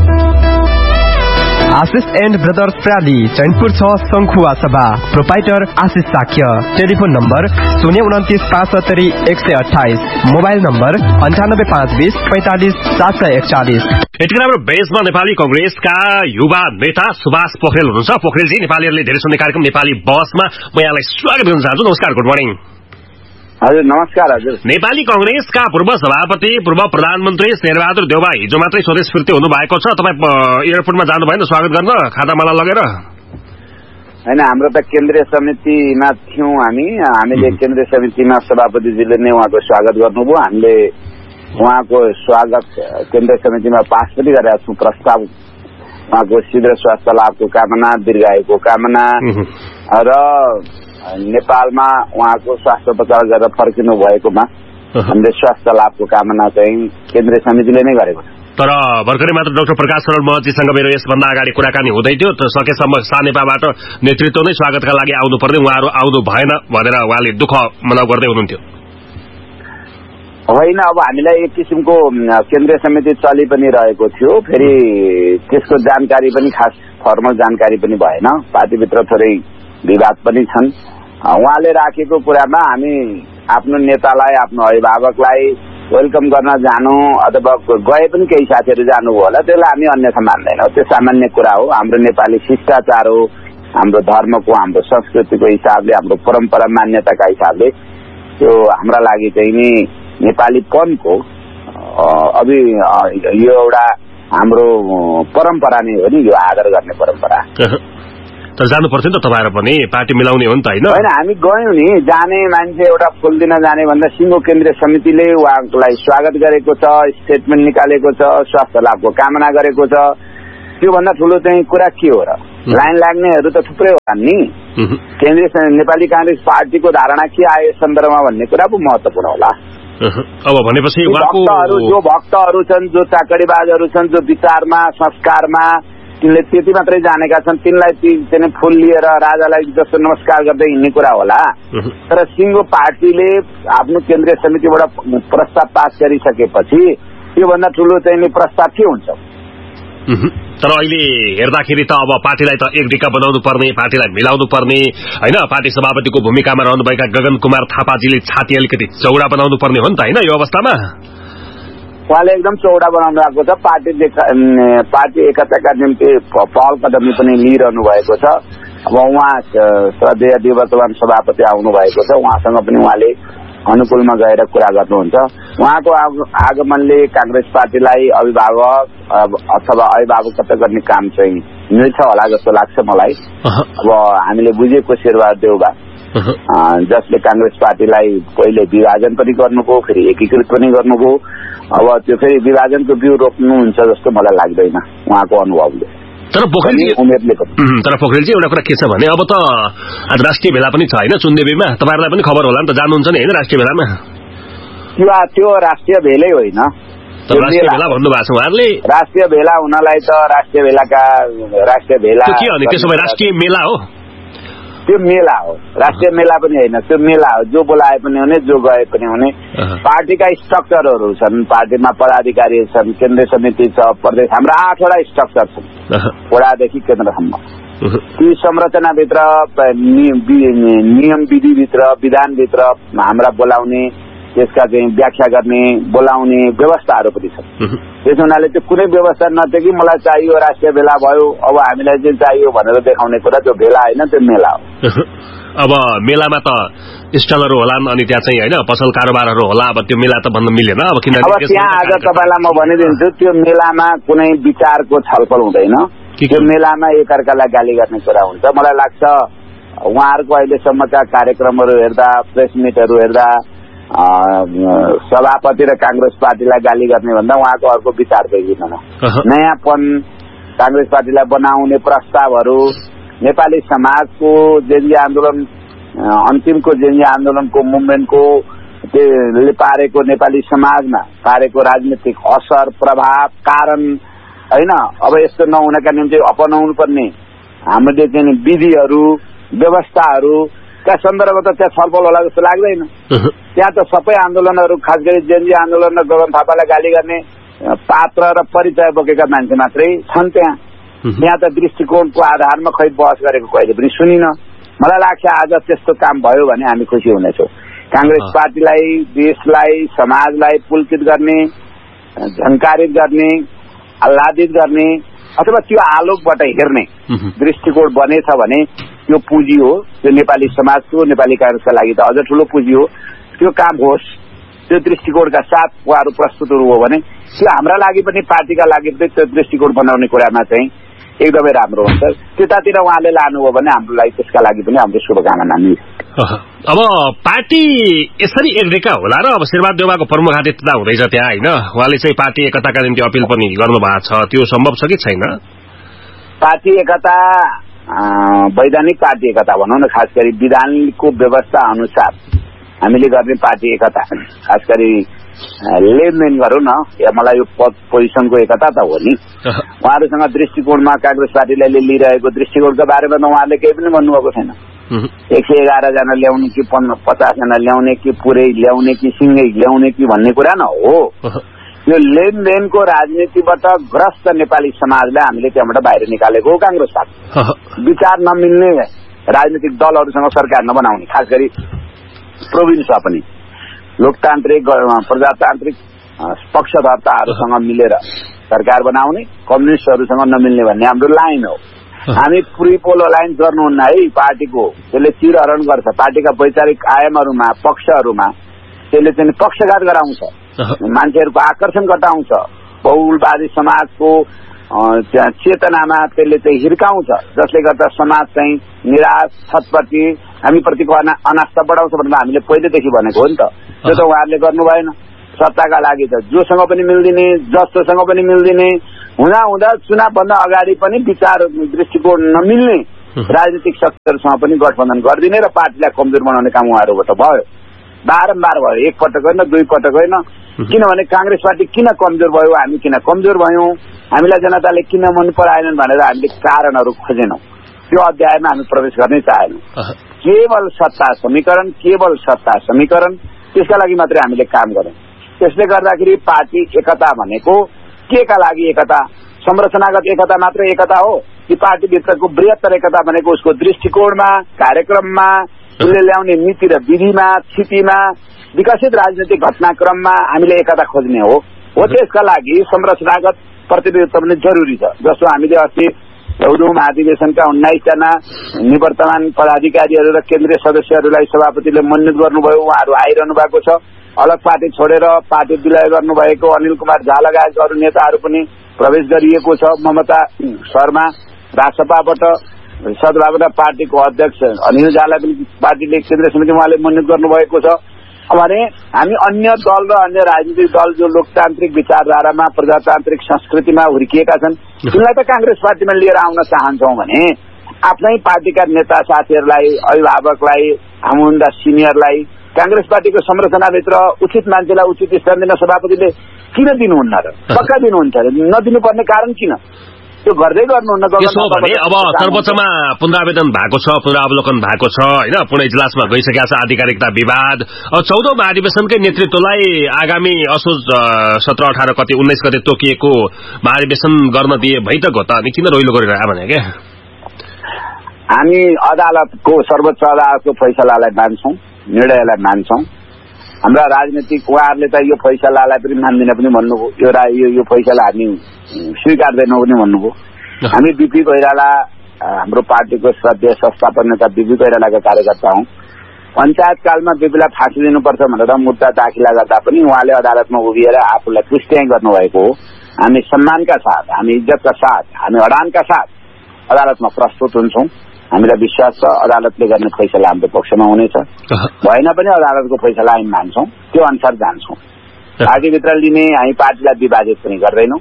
आशिष एन्ड ब्रदर्स प्राली, चैनपुर 6 शंखुवा सभा, प्रोपाइटर आशिष Shakya. Telephone number 029 570 128, mobile number 95 520 45 741। यतिखेर हाम्रो बेसमा नेपाली कंग्रेसका युवा नेता सुभाष पोखरेल हुनुहुन्छ। पोखरेलजी, नेपालीहरूले धेरै सुन्ने कार्यक्रम नेपाली बसमा म यहाँलाई स्वागत गर्न चाहन्छु। नमस्कार, गुड मर्निङ। हजुर नमस्कार। हजुर, नेपाली कंग्रेसका पूर्व सभापति, पूर्व प्रधानमन्त्री शेरबहादुर देउवा हिजो मात्रै स्वदेश फिर्ती हुनुभएको छ। तपाईँ एयरपोर्टमा जानु भएन स्वागत गर्न खातामाला लगेर? होइन, हाम्रो त केन्द्रीय समितिमा थियौँ हामीले केन्द्रीय समितिमा सभापतिजीले नै उहाँको स्वागत गर्नुभयो। हामीले उहाँको स्वागत केन्द्रीय समितिमा पास पनि गरेका छौँ प्रस्ताव। उहाँको शीघ्र स्वास्थ्य लाभको कामना, दीर्घायुको कामना र नेपालमा उहाँको स्वास्थ्य उपचार गरेर फर्किनु भएकोमा हामीले स्वास्थ्य लाभको कामना चाहिँ केन्द्रीय समितिले नै गरेको छ। तर भर्खरै मात्र डाक्टर प्रकाश शरण महर्जीसँग मेरो यसभन्दा अगाडि कुराकानी हुँदै थियो। सकेसम्म सानेपाबाट नेतृत्व नै स्वागतका लागि आउनुपर्ने, उहाँहरू आउनु भएन भनेर उहाँले दुःख मनाउ गर्दै हुनुहुन्थ्यो। होइन, अब हामीलाई एक किसिमको केन्द्रीय समिति चलि पनि रहेको थियो। फेरि त्यसको जानकारी पनि खास फर्मल जानकारी पनि भएन। पार्टीभित्र थोरै विवाद पनि छन्। उहाँले राखेको कुरामा हामी आफ्नो नेतालाई, आफ्नो अभिभावकलाई वेलकम गर्न जानु अथवा गए पनि केही साथीहरू जानुभयो होला, त्यसलाई हामी अन्यथा मान्दैनौँ। त्यो सामान्य कुरा हो। हाम्रो नेपाली शिष्टाचार हो, हाम्रो धर्मको, हाम्रो संस्कृतिको हिसाबले, हाम्रो परम्परा मान्यताका हिसाबले त्यो हाम्रा लागि चाहिँ नि नेपालीपनको यो एउटा हाम्रो परम्परा नै हो नि, यो आदर गर्ने परम्परा। तर जानु पर्थ्यो नि त तपाईँहरू पनि, पार्टी मिलाउने हो नि त, होइन? होइन, हामी गयौँ नि। जाने मान्छे एउटा फुल दिन जाने भन्दा सिङ्गो केन्द्रीय समितिले उहाँलाई स्वागत गरेको छ, स्टेटमेन्ट निकालेको छ, स्वास्थ्य लाभको कामना गरेको छ। त्योभन्दा ठुलो चाहिँ कुरा के हो र? लाइन लाग्नेहरू त थुप्रै होला नि। केन्द्रीय नेपाली कांग्रेस पार्टीको धारणा के आयो यस सन्दर्भमा भन्ने कुरा पो महत्त्वपूर्ण होला। अब भनेपछि जो भक्तहरू छन्, जो चाकडीबाजहरू छन्, जो विचारमा, संस्कारमा तिनले त्यति मात्रै जानेका छन्, तिनलाई फुल लिएर राजालाई जस्तो नमस्कार गर्दै हिँड्ने कुरा होला। तर सिङ्गो पार्टीले आफ्नो केन्द्रीय समितिबाट प्रस्ताव पास गरिसकेपछि योभन्दा ठुलो चाहिँ प्रस्ताव के हुन्छ? तर अहिले हेर्दाखेरि त अब पार्टीलाई त एक दिक्क बनाउनु पर्ने, पार्टीलाई मिलाउनु पर्ने, होइन? पार्टी सभापतिको भूमिकामा रहनुभएका गगन कुमार थापाजीले छाती अलिकति चौडा बनाउनु पर्ने हो नि त, होइन? यो अवस्थामा उहाँले एकदम चौडा बनाउनु भएको छ। पार्टी एकताका निम्ति पहल कदम पनि लिइरहनु भएको छ। अब उहाँ श्रद्धेय निवर्तमान सभापति आउनु भएको छ, उहाँसँग पनि उहाँले अनुकूलमा गएर कुरा गर्नुहुन्छ। उहाँको आगमनले कांग्रेस पार्टीलाई अभिभावक अथवा अभिभावकता गर्ने काम चाहिँ मिल्छ होला जस्तो लाग्छ मलाई। अब हामीले बुझेको शेरबहादुर देउवा जसले कांग्रेस पार्टीलाई पहिले विभाजन पनि गर्नुभयो, फेरि एकीकृत पनि गर्नुभयो। अब त्यो फेरि विभाजनको बिउ रोप्नुहुन्छ जस्तो मलाई लाग्दैन उहाँको अनुभवले। तर पोखरेलजी एउटा कुरा के छ भने अब त आज राष्ट्रिय भेला पनि छ, होइन? चुन्देवीमा तपाईँहरूलाई पनि खबर होला नि त, जानुहुन्छ नि, होइन? राष्ट्रिय भेलामा त्यो राष्ट्रिय भेलै होइन, राष्ट्रिय भेला भन्नुभएको छ उहाँहरूले। राष्ट्रिय भेला हुनलाई त राष्ट्रिय भेला के हो नि? त्यसो भए राष्ट्रिय मेला हो? त्यो मेला हो, राष्ट्रिय मेला पनि होइन, त्यो मेला हो। जो बोलाए पनि हुने, जो गए पनि हुने। पार्टीका स्ट्रक्चरहरू छन्, पार्टीमा पदाधिकारीहरू छन्, केन्द्रीय समिति छ, प्रदेश, हाम्रा 8वटा स्ट्रक्चर छन् वडादेखि केन्द्रसम्म। ती संरचनाभित्र, नियम विधिभित्र, विधानभित्र हाम्रा बोलाउने, त्यसका चाहिँ व्याख्या गर्ने, बोलाउने व्यवस्थाहरू पनि छन्। त्यसो हुनाले त्यो कुनै व्यवस्था नथियो कि मलाई चाहियो राष्ट्रिय भेला भयो, अब हामीलाई चाहिँ चाहियो भनेर देखाउने कुरा त्यो भेला होइन, त्यो मेला हो। अब मेलामा त स्टलहरू होलान्, अनि त्यहाँ चाहिँ होइन पसल कारोबारहरू होला। अब त्यो मेला त भन्न मिलेन। अब त्यहाँ आज तपाईँलाई म भनिदिन्छु, त्यो मेलामा कुनै विचारको छलफल हुँदैन। त्यो मेलामा एकअर्कालाई गाली गर्ने कुरा हुन्छ। मलाई लाग्छ उहाँहरूको अहिलेसम्मका कार्यक्रमहरू हेर्दा, प्रेस मिटहरू हेर्दा सभापति र कांग्रेस पार्टीलाई गाली गर्ने भन्दा उहाँको अर्को विचार देखिँदैन। नयाँपन, कांग्रेस पार्टीलाई बनाउने प्रस्तावहरू, नेपाली समाजको जेन्जी आन्दोलन, अन्तिमको जेन्जी आन्दोलनको मुभमेन्टको त्यसले पारेको नेपाली समाजमा पारेको राजनीतिक असर प्रभाव कारण हैन अब यस्तो नहुनका निम्ति अपनाउनु पर्ने हामीले चाहिँ विधिहरू व्यवस्थाहरूका सन्दर्भमा त त्यहाँ छलफल होला जस्तो लाग्दैन। त्यहाँ त सबै आन्दोलनहरू खास गरी जेएनजी आन्दोलन र गगन थापालाई गाली गर्ने पात्र र परिचय बोकेका मान्छे मात्रै छन् त्यहाँ त दृष्टिकोणको आधारमा खै बहस गरेको कहिले पनि सुनिन। मलाई लाग्छ आज त्यस्तो काम भयो भने हामी खुसी हुनेछौँ। कांग्रेस पार्टीलाई देशलाई समाजलाई पुलकित गर्ने झन्कारित गर्ने आह्लादित गर्ने अथवा त्यो आलोकबाट हेर्ने दृष्टिकोण बनेछ भने त्यो पुँजी हो। त्यो नेपाली समाजको नेपाली कांग्रेसका लागि त अझ ठुलो पुँजी हो। त्यो काम होस् त्यो दृष्टिकोणका साथ उहाँहरू प्रस्तुतहरू हो भने त्यो हाम्रा लागि पनि पार्टीका लागि पनि त्यो दृष्टिकोण बनाउने कुरामा चाहिँ एकदमै राम्रो हुन्छ। त्यतातिर उहाँले लानुभयो भने हाम्रो लागि त्यसका लागि पनि हाम्रो शुभकामना मिल्छ। अब पार्टी यसरी एड्रेका होला र अब शेरबहादुर देउवाको प्रमुखातिथ्यता हुँदैछ त्यहाँ होइन, उहाँले चाहिँ पार्टी एकताका निम्ति अपिल पनि गर्नुभएको छ, त्यो सम्भव छ कि छैन? पार्टी एकता वैधानिक पार्टी एकता भनौँ न, खास गरी विधानको व्यवस्था अनुसार हामीले गर्ने पार्टी एकता, खास गरी लेनदेन गरौँ न, मलाई यो पद पोजिसनको एकता त हो नि। उहाँहरूसँग दृष्टिकोणमा कांग्रेस पार्टीले लिइरहेको दृष्टिकोणको बारेमा त उहाँहरूले केही पनि भन्नुभएको छैन। 111 जना ल्याउने कि 50 जना ल्याउने कि पुरै ल्याउने कि सिँगै ल्याउने कि भन्ने कुरा न हो। यो लेनदेनको राजनीतिबाट ग्रस्त नेपाली समाजलाई हामीले त्यहाँबाट बाहिर निकालेको हो कांग्रेस पार्टी। विचार नमिल्ने राजनीतिक दलहरूसँग सरकार नबनाउने, खास गरी प्रोभिन्समा पनि लोकतान्त्रिक प्रजातान्त्रिक पक्षधर्ताहरूसँग मिलेर सरकार बनाउने, कम्युनिस्टहरूसँग नमिल्ने भन्ने हाम्रो लाइन हो। हामी फ्री पोलो लाइन गर्नुहुन्न है पार्टीको, त्यसले चिरहरण गर्छ पार्टीका वैचारिक आयामहरूमा पक्षहरूमा, त्यसले चाहिँ पक्षघात गराउँछ, मान्छेहरूको आकर्षण घटाउँछ, बहुलवादी समाजको चेतनामा त्यसले चाहिँ हिर्काउँछ, जसले गर्दा समाज चाहिँ निराश छटपटी हामीप्रतिको अनास्था बढाउँछ भनेर हामीले पहिलेदेखि भनेको हो नि त। त्यो त उहाँहरूले गर्नु भएन। सत्ताका लागि त जोसँग पनि मिल्दिने जस्तोसँग पनि मिल्दिने हुँदा हुँदा चुनावभन्दा अगाडि पनि विचार दृष्टिकोण नमिल्ने राजनीतिक शक्तिहरूसँग पनि गठबन्धन गरिदिने र पार्टीलाई कमजोर बनाउने काम उहाँहरूबाट भयो, बारम्बार भयो, एक पटक होइन दुई पटक होइन। किनभने कांग्रेस पार्टी किन कमजोर भयो, हामी किन कमजोर भयौं, हामीलाई जनताले किन मन पराएनन् भनेर हामीले कारणहरू खोजेनौं। त्यो अध्यायमा हामी प्रवेश गर्नै चाहेनौं। केवल सत्ता समीकरण त्यसका लागि मात्रै हामीले काम गर्यौं। त्यसले गर्दाखेरि पार्टी एकता भनेको के का लागि एकता, संरचनागत एकता मात्र एकता हो कि पार्टीभित्रको बृहत्तर एकता भनेको उसको दृष्टिकोणमा, कार्यक्रममा, उसले ल्याउने नीति र विधिमा, स्थितिमा, विकसित राजनीतिक घटनाक्रममा हामीले एकता खोज्ने हो। त्यसका लागि संरचनागत प्रतिनिधित्व पनि जरुरी छ। जस्तो हामीले अस्ति 14औं महाधिवेशनका 19 जना निवर्तमान पदाधिकारीहरू र केन्द्रीय सदस्यहरूलाई सभापतिले मनोनित गर्नुभयो, उहाँहरू आइरहनु भएको छ। अलग पार्टी छोडेर पार्टी विलय गर्नुभएको अनिल कुमार झा लगायत अरू नेताहरू पनि प्रवेश गरिएको छ। ममता शर्मा राजसभाबाट सदभावना पार्टीको अध्यक्ष अनिल झालाई पनि पार्टीले केन्द्रीय समितिमा उहाँले मनोनित गर्नुभएको छ। भने हामी अन्य दल र अन्य राजनीतिक दल जो लोकतान्त्रिक विचारधारामा प्रजातान्त्रिक संस्कृतिमा हुर्किएका छन् तिनलाई त कांग्रेस पार्टीमा लिएर आउन चाहन्छौं भने आफ्नै पार्टीका नेता साथीहरूलाई, अभिभावकलाई, हामीभन्दा सिनियरलाई कांग्रेस पार्टीको संरचनाभित्र उचित मान्छेलाई उचित स्थान दिन सभापतिले किन दिनुहुन्न र? पक्का दिनुहुन्छ र? नदिनुपर्ने कारण किन? त्यो गर्दै गर्नुहुन्न। त्यसो भने अब सर्वोच्चमा पुनरावेदन भएको छ, पुनरावलोकन भएको छ होइन, पुणे इजलासमा गइसकेका छ आधिकारिकता विवाद। अब 14औं महाधिवेशनकै नेतृत्वलाई आगामी असोज 17, 18 गते 19 गते तोकिएको महाधिवेशन गर्न दिए भइ त गयो त, अनि किन रोइलो गरेर आयो भने के? हामी अदालतको सर्वोच्च अदालतको फैसलालाई मान्छौं, निर्णयलाई मान्छौं। हाम्रा राजनीतिक उहाँहरूले त यो फैसलालाई पनि मान्दिन पनि भन्नुभयो, यो फैसला हामी स्वीकार्दैनौँ पनि भन्नुभयो। हामी बीपी कोइराला हाम्रो पार्टीको श्रद्धेय संस्थापक नेता बीपी कोइरालाका कार्यकर्ता हौं। पञ्चायत कालमा बीपीलाई फाँसी दिनुपर्छ भनेर मुद्दा दाखिला गर्दा पनि उहाँले अदालतमा उभिएर आफूलाई पुष्टि गर्नुभएको हो। हामी सम्मानका साथ, हामी इज्जतका साथ, हामी अडानका साथ अदालतमा प्रस्तुत हुन्छौं। हामीलाई विश्वास छ अदालतले गर्ने फैसला हाम्रो पक्षमा हुनेछ। भएन पनि अदालतको फैसला हामी मान्छौं, त्यो अनुसार जान्छौं। पार्टीभित्र लिने हामी पार्टीलाई विभाजित पनि गर्दैनौँ।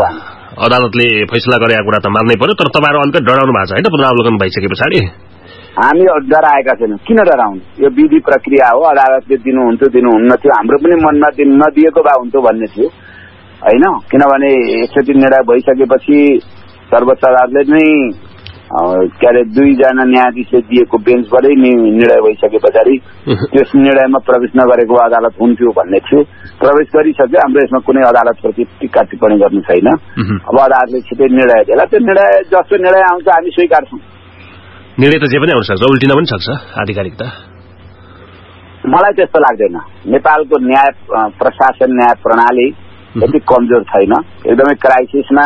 अदालतले फैसला गरेको कुरा त मान्नै पर्यो, तर तपाईँहरू अलिकति डराउनु भएको छ होइन पुनरावलोकन भइसके पछाडि? हामी डराएका छैनौँ। किन डराउनु? यो विधि प्रक्रिया हो, अदालतले दिनुहुन्न थियो, हाम्रो पनि मनमा नदिएको भए हुन्थ्यो भन्ने थियो होइन। किनभने एकचोटि निर्णय भइसकेपछि सर्वोच्च अदालतले नै के अरे 2 जना न्यायाधीशले दिएको बेन्चबाटै निर्णय भइसके पछाडि त्यस निर्णयमा प्रवेश नगरेको अदालत हुन्थ्यो भन्ने थियो। प्रवेश गरिसक्यो, हाम्रो यसमा कुनै अदालतप्रति टिक्का टिप्पणी गर्नु छैन। अब अदालतले छिटै निर्णय दिएला, त्यो निर्णय जस्तो निर्णय आउँछ हामी स्वीकार्छौँ। निर्णय त जे पनि आउन सक्छ, उल्टिन पनि सक्छ आधिकारिक त। मलाई त्यस्तो लाग्दैन। नेपालको न्याय प्रशासन न्याय प्रणाली यति कमजोर छैन। एकदमै क्राइसिसमा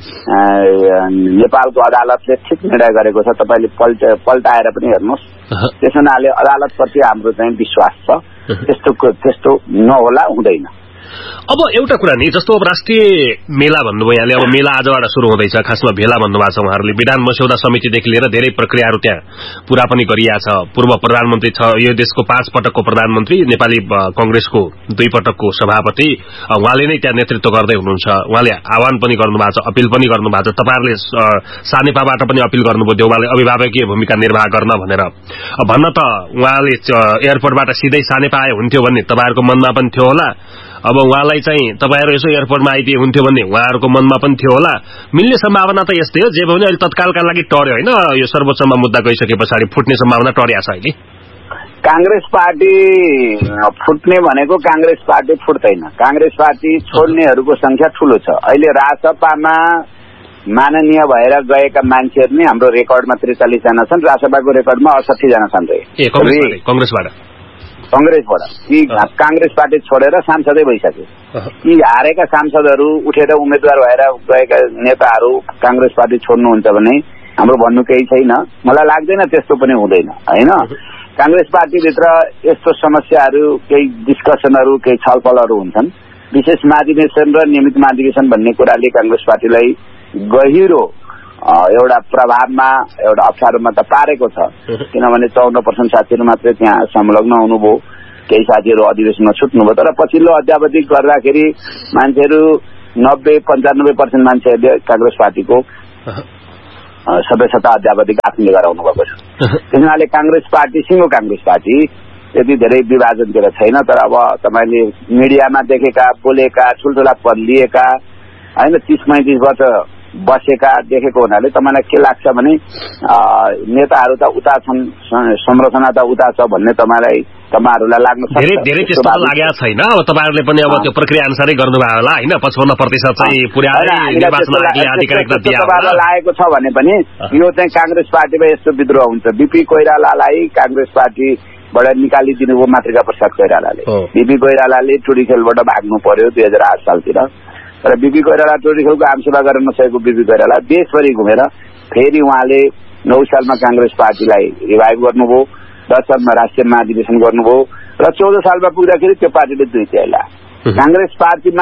नेपालको अदालतले ठिक निर्णय गरेको छ। तपाईँले पल्टाएर पनि हेर्नुहोस्। त्यस हुनाले अदालतप्रति हाम्रो चाहिँ विश्वास छ। त्यस्तो नहोला, हुँदैन। अब एउटा कुरा नि, जस्तो अब राष्ट्रिय मेला भन्नुभयो यहाँले, अब मेला आजबाट सुरु हुँदैछ, खासमा भेला भन्नुभएको छ उहाँहरूले। विधान मस्यौदा समितिदेखि लिएर धेरै प्रक्रियाहरू त्यहाँ पूरा पनि गरिएको छ। पूर्व प्रधानमन्त्री छ, यो देशको 5 पटकको प्रधानमन्त्री, नेपाली कंग्रेसको 2 पटकको सभापति, उहाँले नै त्यहाँ नेतृत्व गर्दै हुनुहुन्छ। उहाँले आह्वान पनि गर्नुभएको छ, अपिल पनि गर्नुभएको छ। तपाईहरुले सानेपाबाट पनि अपिल गर्नुभयो देउवाले अभिभावकीय भूमिका निर्वाह गर्न भनेर। भन्न त उहाँले एयरपोर्टबाट सिधै सानेपा आए हुन्थ्यो भन्ने तपाईहरुको मनमा पनि थियो होला। अब उहाँलाई चाहिँ तपाईहरु यसो एयरपोर्टमा आइदिए हुन्थ्यो भन्ने उहाँहरुको मनमा पनि थियो होला। मिल्ने सम्भावना त यस्तै हो, जे भने अहिले तत्कालका लागि टर्यो हैन, यो सर्वोच्चमा मुद्दा गइसके पछाडि फुट्ने सम्भावना टर्या छ अहिले। कांग्रेस पार्टी फुट्ने भनेको कांग्रेस पार्टी फुट्दैन। कांग्रेस पार्टी छोड्नेहरुको संख्या ठूलो छ। अहिले रासपामा माननीय भएर गएका मान्छेहरु नै हाम्रो रेकर्डमा 43 जना छन्, रासपाको रेकर्डमा 68 जना छन् रे। कंग्रेसबाट यी कांग्रेस पार्टी छोडेर सांसदै भइसके। यी हारेका सांसदहरू उठेर उम्मेदवार भएर गएका नेताहरू कांग्रेस पार्टी छोड्नुहुन्छ भने हाम्रो भन्नु केही छैन। मलाई लाग्दैन त्यस्तो पनि हुँदैन हैन। कांग्रेस पार्टीभित्र यस्तो समस्याहरू, केही डिस्कसनहरू, केही छलफलहरू हुन्छन्। विशेष महाधिवेशन र नियमित महाधिवेशन भन्ने कुराले कांग्रेस पार्टीलाई गहिरो एउटा प्रभावमा, एउटा अप्ठ्यारोमा त पारेको छ। किनभने 14% साथीहरू मात्रै त्यहाँ संलग्न हुनुभयो, केही साथीहरू अधिवेशनमा छुट्नुभयो। तर पछिल्लो अध्यावधि गर्दाखेरि मान्छेहरू 90-95% मान्छेहरूले कांग्रेस पार्टीको सदस्यता अध्यावधिक आफूले गराउनु भएको छ। त्यसैले कांग्रेस पार्टी, सिंगो कांग्रेस पार्टी त्यति धेरै विभाजनतिर छैन। तर अब तपाईले मिडियामा देखेका, बोलेका, ठुल्ठुला पद लिएका हैन, 30-35 वर्ष बसेका देखेको हुनाले तपाईलाई के लाग्छ भने नेताहरू त उता छन्, संरचना त उता छ भन्ने तपाईहरुलाई लाग्न सक्छ। धेरै त्यस्तो लागेको छैन। अब तपाईहरुले पनि अब त्यो प्रक्रिया अनुसारै गर्नुभयो होला हैन। 55% चाहिँ पुर्याएर निर्वाचन आयोगले आधिकारिकता दिया होला। लागेको छ भने पनि यो चाहिँ कांग्रेस पार्टीमा यस्तो विद्रोह हुन्छ। बीपी कोइरालालाई कांग्रेस पार्टीबाट निकालिदिनुभयो मातृका प्रसाद कोइरालाले। बीपी कोइरालाले टुडीखेलबाट भाग्नु पर्यो 2008 सालतिर। तर बीपी कोइराला टोडीखेलको आमसेवा गर्न नसकेको बीपी कोइराला देशभरि घुमेर फेरि उहाँले 9 सालमा कांग्रेस पार्टीलाई रिभाइभ गर्नुभयो, 10 सालमा राष्ट्रिय महाधिवेशन गर्नुभयो र 14 सालमा पुग्दाखेरि त्यो पार्टीले 2 तिहाई कांग्रेस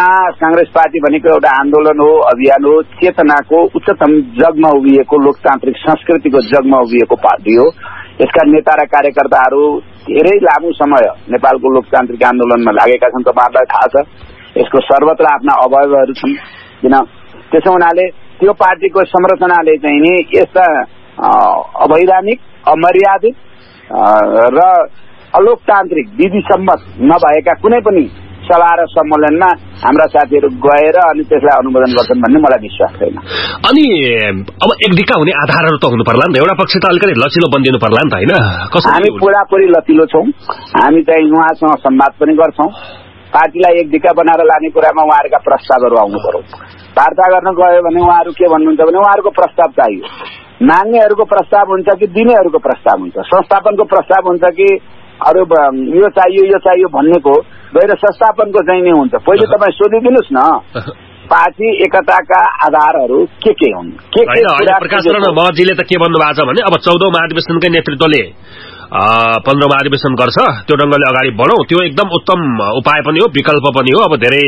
पार्टी भनेको एउटा आन्दोलन हो, अभियान हो, चेतनाको उच्चतम जगमा उभिएको, लोकतान्त्रिक संस्कृतिको जगमा उभिएको पार्टी हो। यसका नेता र कार्यकर्ताहरू धेरै लामो समय नेपालको लोकतान्त्रिक आन्दोलनमा लागेका छन्। तपाईहरुलाई थाहा छ यसको सर्वत्र आफ्ना अवयवहरू छन्। किन त्यसो हुनाले त्यो पार्टीको संरचनाले चाहिँ नि यस्ता अवैधानिक, अमर्यादित र अलोकतान्त्रिक, विधि सम्मत नभएका कुनै पनि सभा र सम्मेलनमा हाम्रा साथीहरू गएर अनि त्यसलाई अनुमोदन गर्छन् भन्ने मलाई विश्वास छैन। अनि अब एकदिका हुने आधारहरू त हुनु पर्ला नि त। एउटा पक्ष त अलिकति लचिलो बनिदिनु पर्ला नि त हैन। हामी पुरापुरी लचिलो छौं। हामी चाहिँ उहाँसँग संवाद पनि गर्छौं। पार्टीलाई एकदिका बनाएर लाने कुरामा उहाँहरूका प्रस्तावहरू आउनु पर्यो। वार्ता गर्न गयो भने उहाँहरू के भन्नुहुन्छ भने उहाँहरूको प्रस्ताव चाहियो। माग्नेहरूको प्रस्ताव हुन्छ कि दिनेहरूको प्रस्ताव हुन्छ, संस्थापनको प्रस्ताव हुन्छ कि अरू यो चाहियो भन्नेको गएर संस्थापनको चाहिँ नै हुन्छ। पहिले तपाईँ सोधिदिनुहोस् न पार्टी एकताका आधारहरू के हुन्। प्रकाश महर्जीले त के भन्नुभएको छ भने अब 14औं महाधिवेशनकै नेतृत्वले 15औं महाधिवेशन गर्छ, त्यो ढंगले अगाडि बढौं, त्यो एकदम उत्तम उपाय पनि हो, विकल्प पनि हो। अब धेरै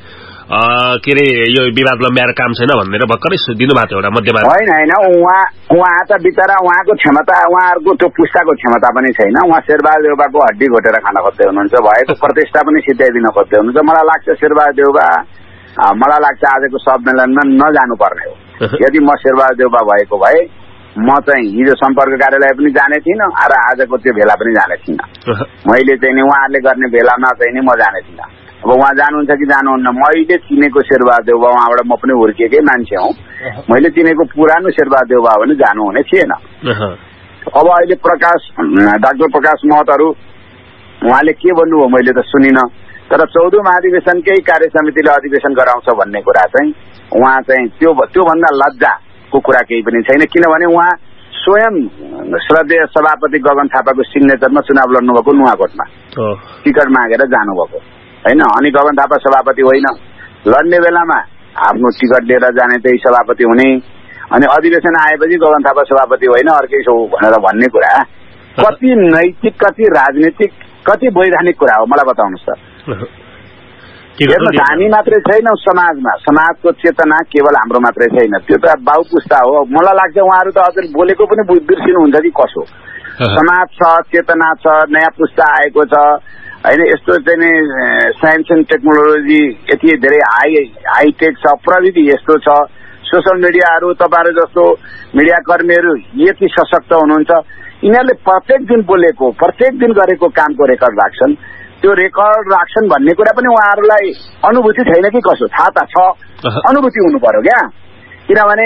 के रे यो विवाद लम्ब्याएर काम छैन भनेर भर्खरै दिनुभएको थियो एउटा मध्यमा। होइन उहाँ त बिचरा उहाँको क्षमता, उहाँहरूको त्यो पुस्ताको क्षमता पनि छैन। उहाँ शेरबहादुर देउवाको हड्डी घोटेर खान खोज्दै हुनुहुन्छ, भएको प्रतिष्ठा पनि सिद्ध्याइदिन खोज्दै हुनुहुन्छ। मलाई लाग्छ शेरबहादुर देउवा आजको सम्मेलनमा नजानु पर्ने हो। यदि म शेरबहादुर देउवा भएको भए म चाहिँ हिजो सम्पर्क कार्यालय पनि जाने थिइनँ र आजको त्यो भेला पनि जाने थिइनँ। मैले चाहिँ नि उहाँहरूले गर्ने भेलामा चाहिँ नि म जाने थिइनँ। अब उहाँ जानुहुन्छ कि जानुहुन्न, मैले चिनेको शेरबहादुर देउबा उहाँबाट म पनि हुर्किएकै मान्छे हुँ। मैले चिनेको पुरानो शेरबहादुर देउबा भने जानुहुने थिएन। अब अहिले डाक्टर प्रकाश महतहरू उहाँले के भन्नुभयो मैले त सुनिनँ, तर 14औं महाधिवेशनकै कार्य समितिले अधिवेशन गराउँछ भन्ने कुरा चाहिँ उहाँ चाहिँ त्योभन्दा लज्जाको कुरा केही पनि छैन। किनभने उहाँ स्वयं श्रद्धेय सभापति गगन थापाको सिग्नेचरमा चुनाव लड्नुभएको नुवाकोटमा टिकट मागेर जानुभएको होइन। अनि गगन थापा सभापति होइन, लड्ने बेलामा आफ्नो टिकट लिएर जाने त्यही सभापति हुने, अनि अधिवेशन आएपछि गगन थापा सभापति होइन अर्कै छौ भनेर भन्ने कुरा कति नैतिक, कति राजनीतिक, कति वैधानिक कुरा हो मलाई बताउनुहोस् त। हेर्नुहोस्, हामी मात्रै छैनौँ समाजमा, समाजको चेतना केवल हाम्रो मात्रै छैन, त्यो त बाउ पुस्ता हो। मलाई लाग्छ उहाँहरू त हजुर बोलेको पनि बिर्सिनुहुन्छ कि कसो। समाज छ, चेतना छ, नयाँ पुस्ता आएको छ होइन। यस्तो चाहिँ नि साइन्स एन्ड टेक्नोलोजी यति धेरै हाइटेक छ, प्रविधि यस्तो छ, सोसल मिडियाहरू तपाईँहरू जस्तो मिडिया कर्मीहरू यति सशक्त हुनुहुन्छ। यिनीहरूले प्रत्येक दिन बोलेको, प्रत्येक दिन गरेको कामको रेकर्ड राख्छन्। त्यो रेकर्ड राख्छन् भन्ने कुरा पनि उहाँहरूलाई अनुभूति छैन कि कसो, थाहा त छ, अनुभूति हुनु पर्यो क्या। किनभने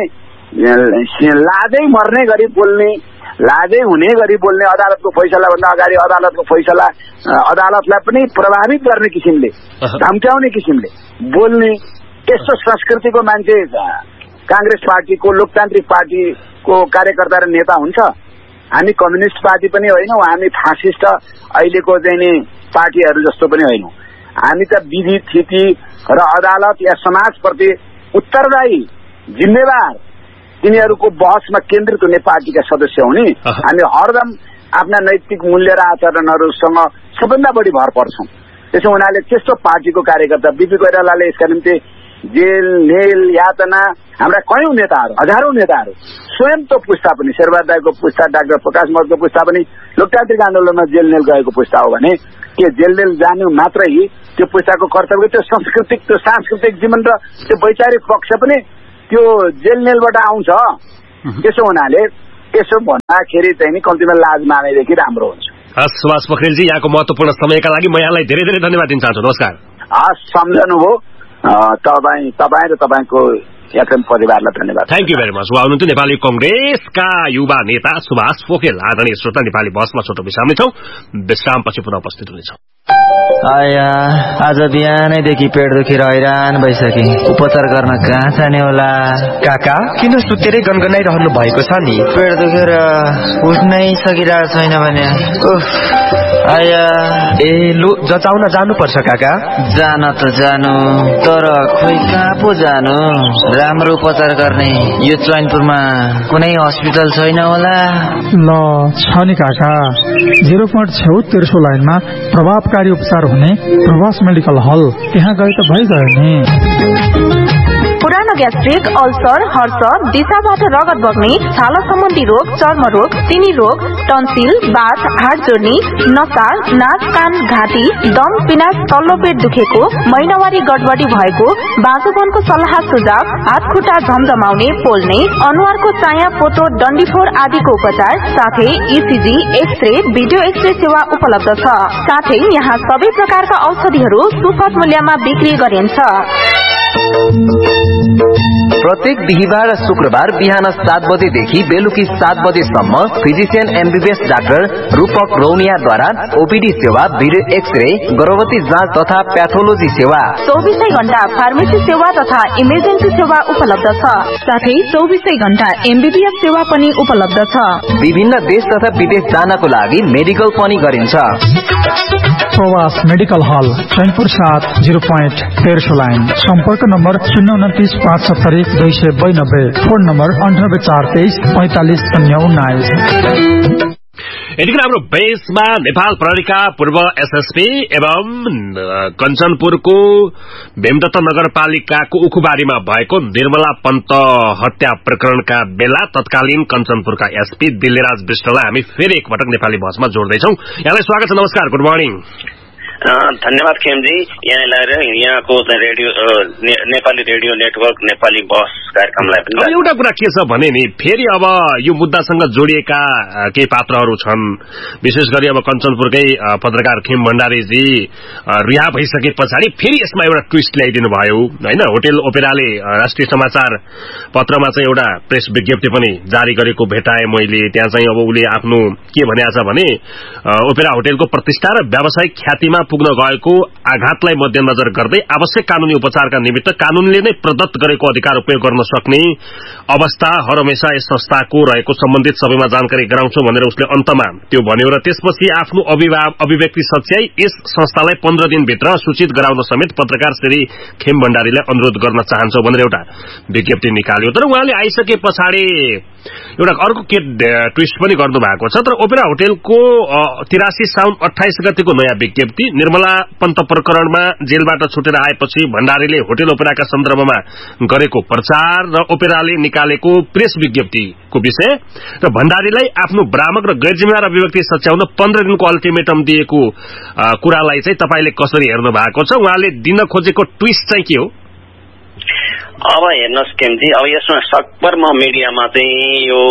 लाजै मर्ने गरी बोल्ने, लाजै हुने गरी बोल्ने, अदालतको फैसलाभन्दा अगाडि अदालतको फैसला अदालतलाई पनि प्रभावित गर्ने किसिमले, धम्क्याउने किसिमले बोल्ने, यस्तो संस्कृतिको मान्छे कांग्रेस पार्टीको, लोकतान्त्रिक पार्टीको कार्यकर्ता र नेता हुन्छ? हामी कम्युनिस्ट पार्टी पनि होइनौँ, हामी फासिस्ट अहिलेको चाहिँ नि पार्टीहरू जस्तो पनि होइनौँ। हामी त विधि, थिति र अदालत या समाजप्रति उत्तरदायी, जिम्मेवार, तिनीहरूको बहसमा केन्द्रित हुने पार्टीका सदस्य हुने। हामी हरदम आफ्ना नैतिक मूल्य र आचरणहरूसँग सबभन्दा बढी भर पर्छौँ। त्यसो हुनाले त्यस्तो पार्टीको कार्यकर्ता बीपी कोइरालाले यसका निम्ति जेल, नेल, यातना, हाम्रा कयौं नेताहरू, हजारौं नेताहरू, स्वयं त पुस्ता पनि, शेरबहादुर दाइको पुस्ता, डाक्टर प्रकाश महतको पुस्ता पनि लोकतान्त्रिक आन्दोलनमा जेल नेल गएको पुस्ता हो भने के जेल नेल जानु मात्रै त्यो पुस्ताको कर्तव्य? त्यो सांस्कृतिक, त्यो सांस्कृतिक जीवन र त्यो वैचारिक पक्ष पनि त्यो जेल नेलबाट आउँछ। त्यसो हुनाले यसो भन्दाखेरि चाहिँ नि कम्तीमा लाज मानेदेखि राम्रो हुन्छ। हस् सुभाष पोखरेलजी, यहाँको महत्त्वपूर्ण समयका लागि म यहाँलाई धेरै धेरै धन्यवाद दिन चाहन्छु। नमस्कार। हस्, सम्झनुभयो तपाईँ र तपाईँको एफएम परिवारलाई धन्यवाद। Thank you very much. उहाँ हुनुहुन्थ्यो नेपाली कंग्रेसका युवा नेता सुभाष पोखरेल। आदरणीय श्रोता, नेपाली बसमा छोटो विश्राम छौँ, विश्रामपछि पुनः उपस्थित हुनेछौँ। आज बिहानैदेखि पेट दुखेर हैरान भइसके, उपचार गर्न कहाँ जाने होला? काका किन सुतेरै गनगनाइरहनु भएको छ नि? पेट दुखेर उठ्नै सकिरहेको छैन भने लु जचाउन जानुपर्छ काका। जान त जानु, तर खोइ कहाँ पो जानु? राम्रो उपचार गर्ने यो चैनपुरमा कुनै हस्पिटल छैन होला? ल छ नि काका, 0 पोइन्ट छेउ तेर्सो लाइनमा प्रभावकारी उपचार हुने प्रवास मेडिकल हल, त्यहाँ गए त भइगयो नि। पुरानो ग्यास्ट्रिक, अल्सर, हर्ष, दिशाबाट रगत बग्ने, छाला सम्बन्धी रोग, चर्म रोग, सिनी रोग, टन्सिल, बाथ, हाड जोड्ने, नसा, नाक, कान, घाँटी, दम, पिनास, तल्लो पेट दुखेको, महिनावारी गडबडी भएको, बाँझोपनको सल्लाह सुझाव, हात खुट्टा झमझमाउने, पोल्ने, अनुहारको चाया, पोतो, डन्डीफोर आदिको उपचार, साथै इसिजी, एक्सरे, भिडियो एक्सरे सेवा उपलब्ध छ। साथै यहाँ सबै प्रकारका औषधिहरू सुपथ मूल्यमा बिक्री गरिन्छ। प्रत्येक बिहिबार र शुक्रबार बिहान 7 बजेदेखि बेलुकी 7 बजेसम्म फिजिशियन एमबीबीएस डाक्टर रूपक रौनियाद्वारा ओपीडी सेवा, भिडियो एक्सरे, गर्भवती जाँच तथा प्याथोलोजी सेवा, 24 घण्टा फार्मेसी सेवा तथा इमर्जेन्सी सेवा उपलब्ध छ। साथै 24 घण्टा एमबीबीएस सेवा पनि उपलब्ध छ। विभिन्न देश तथा विदेश जानको लागि मेडिकल पनि गरिन्छ। प्रवास मेडिकल हल, चैनपुर 7, 0 पोइन्ट तेर्सो लाइन। सम्पर्क नम्बर 029 570 292, फोन नम्बर 98 423 45 019। यतिखेर हाम्रो बेसमा नेपाल प्रहरीका पूर्व एसएसपी एवं कञ्चनपुरको भेमदत्त नगरपालिकाको उखुबारीमा भएको निर्मला पन्त हत्या प्रकरणका बेला तत्कालीन कञ्चनपुरका एसपी दिल्लीराज विष्टलाई हामी फेरि एकपटक नेपाली भाषामा जोड्दैछौं। यहाँलाई स्वागत छ। नमस्कार, गुड मर्निङ। धन्यवाद खेमजी। यहाँको radio Nepali radio network Nepali बस कार्यक्रमलाई पनि एउटा कुरा के छ भने नि फेरि अब यो मुद्दासँग जोडिएका केही पात्रहरू छन्, विशेष गरी अब कञ्चनपुरकै पत्रकार खेम भण्डारीजी रिहा भइसके पछाडि फेरि यसमा एउटा ट्विस्ट ल्याइदिनु भयो हैन। होटल ओपेराले राष्ट्रिय समाचार पत्रमा चाहिँ एउटा प्रेस विज्ञप्ति पनि जारी गरेको भेटाए मैले। त्यहाँ चाहिँ अब उसले आफ्नो के भनेको छ भने ओपेरा होटलको प्रतिष्ठा र व्यावसायिक ख्यातिमा पुग्न गएको आघातलाई मध्यनजर गर्दै आवश्यक कानूनी उपचारका निमित्त कानूनले नै प्रदत्त गरेको अधिकार उपयोग गर्न सक्ने अवस्था हरहमेशा यस संस्थाको रहेको सम्बन्धित सबैमा जानकारी गराउँछु भनेर उसले अन्तमा त्यो भन्यो र त्यसपछि आफ्नो अभिव्यक्ति सच्याई यस संस्थालाई 15 दिनभित्र सूचित गराउन समेत पत्रकार श्री खेम भण्डारीलाई अनुरोध गर्न चाहन्छौ भनेर एउटा विज्ञप्ति निकाल्यो। तर उहाँले आइसके पछाडि एउटा अर्को के ट्विस्ट पनि गर्नु भएको छ। तर ओपेरा होटलको 83 साउन 28 गतेको नयाँ विज्ञप्ति निर्मला पन्त प्रकरणमा जेलबाट छुटेर आएपछि भण्डारीले होटल ओपेराका सन्दर्भमा गरेको प्रचार र ओपेराले निकालेको प्रेस विज्ञप्तिको विषय र भण्डारीलाई आफ्नो भ्रामक र गैर जिम्मेवार अभिव्यक्ति सच्याउन 15 दिनको अल्टिमेटम दिएको कुरालाई चाहिँ तपाईले कसरी हेर्नु भएको छ? उहाँले दिन खोजेको ट्विस्ट चाहिँ के हो? अब हेर्नुहोस् केमजी, अब यसमा सकभर म मिडियामा चाहिँ यो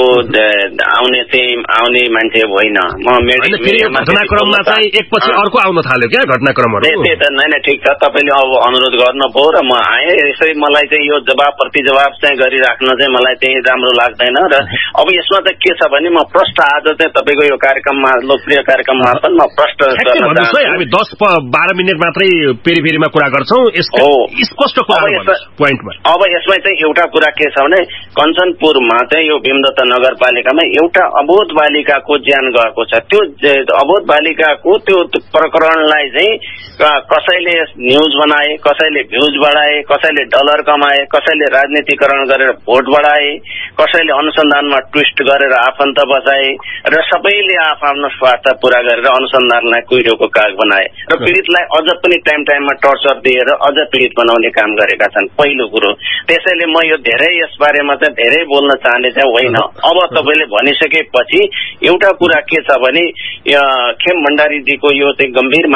आउने मान्छे होइन। म घटनाक्रममा चाहिँ एकपछि अर्को आउन थाल्यो क्या घटनाक्रमहरु। त्यही त नै ठिक छ, तपाईले अब अनुरोध गर्नुभयो र म आएँ। यसरी मलाई चाहिँ यो जवाब प्रतिजवाब चाहिँ गरिराख्न चाहिँ मलाई चाहिँ राम्रो लाग्दैन। र अब यसमा चाहिँ के छ भने म प्रश्न आज चाहिँ तपाईको यो कार्यक्रममा लोकप्रिय कार्यक्रममा पनि म प्रश्न गर्न चाहन्छु। हामी 10-12 मिनेट मात्रै फेरि-फेरिमा कुरा गर्छौं। यसको स्पष्ट कुरा पोइन्टमा अब यसमा चाहिँ एउटा कुरा के छ भने कञ्चनपुरमा चाहिँ यो भीमदत्त नगरपालिकामा एउटा अबोध बालिकाको ज्यान गएको छ। त्यो अबोध बालिकाको त्यो प्रकरणलाई चाहिँ कसैले न्यूज बनाए, कसैले भ्यूज बढाए, कसैले डलर कमाए, कसैले राजनीतिकरण गरेर भोट बढाए, कसैले अनुसन्धानमा ट्विस्ट गरेर आफन्त बचाए र सबैले आफ्नो स्वार्थ पूरा गरेर अनुसन्धानलाई कुहिरोको काग बनाए र पीडितलाई अझ पनि टाइममा टर्चर दिएर अझ पीडित बनाउने काम गरेका छन्। पहिलो कुरो त्यसैले म यो धेरै यसबारेमा चाहिँ धेरै बोल्न चाहने चाहिँ होइन। अब तपाईले भनिसकेपछि एउटा कुरा के छ भने खेम भण्डारीजीको यो चाहिँ गम्भीर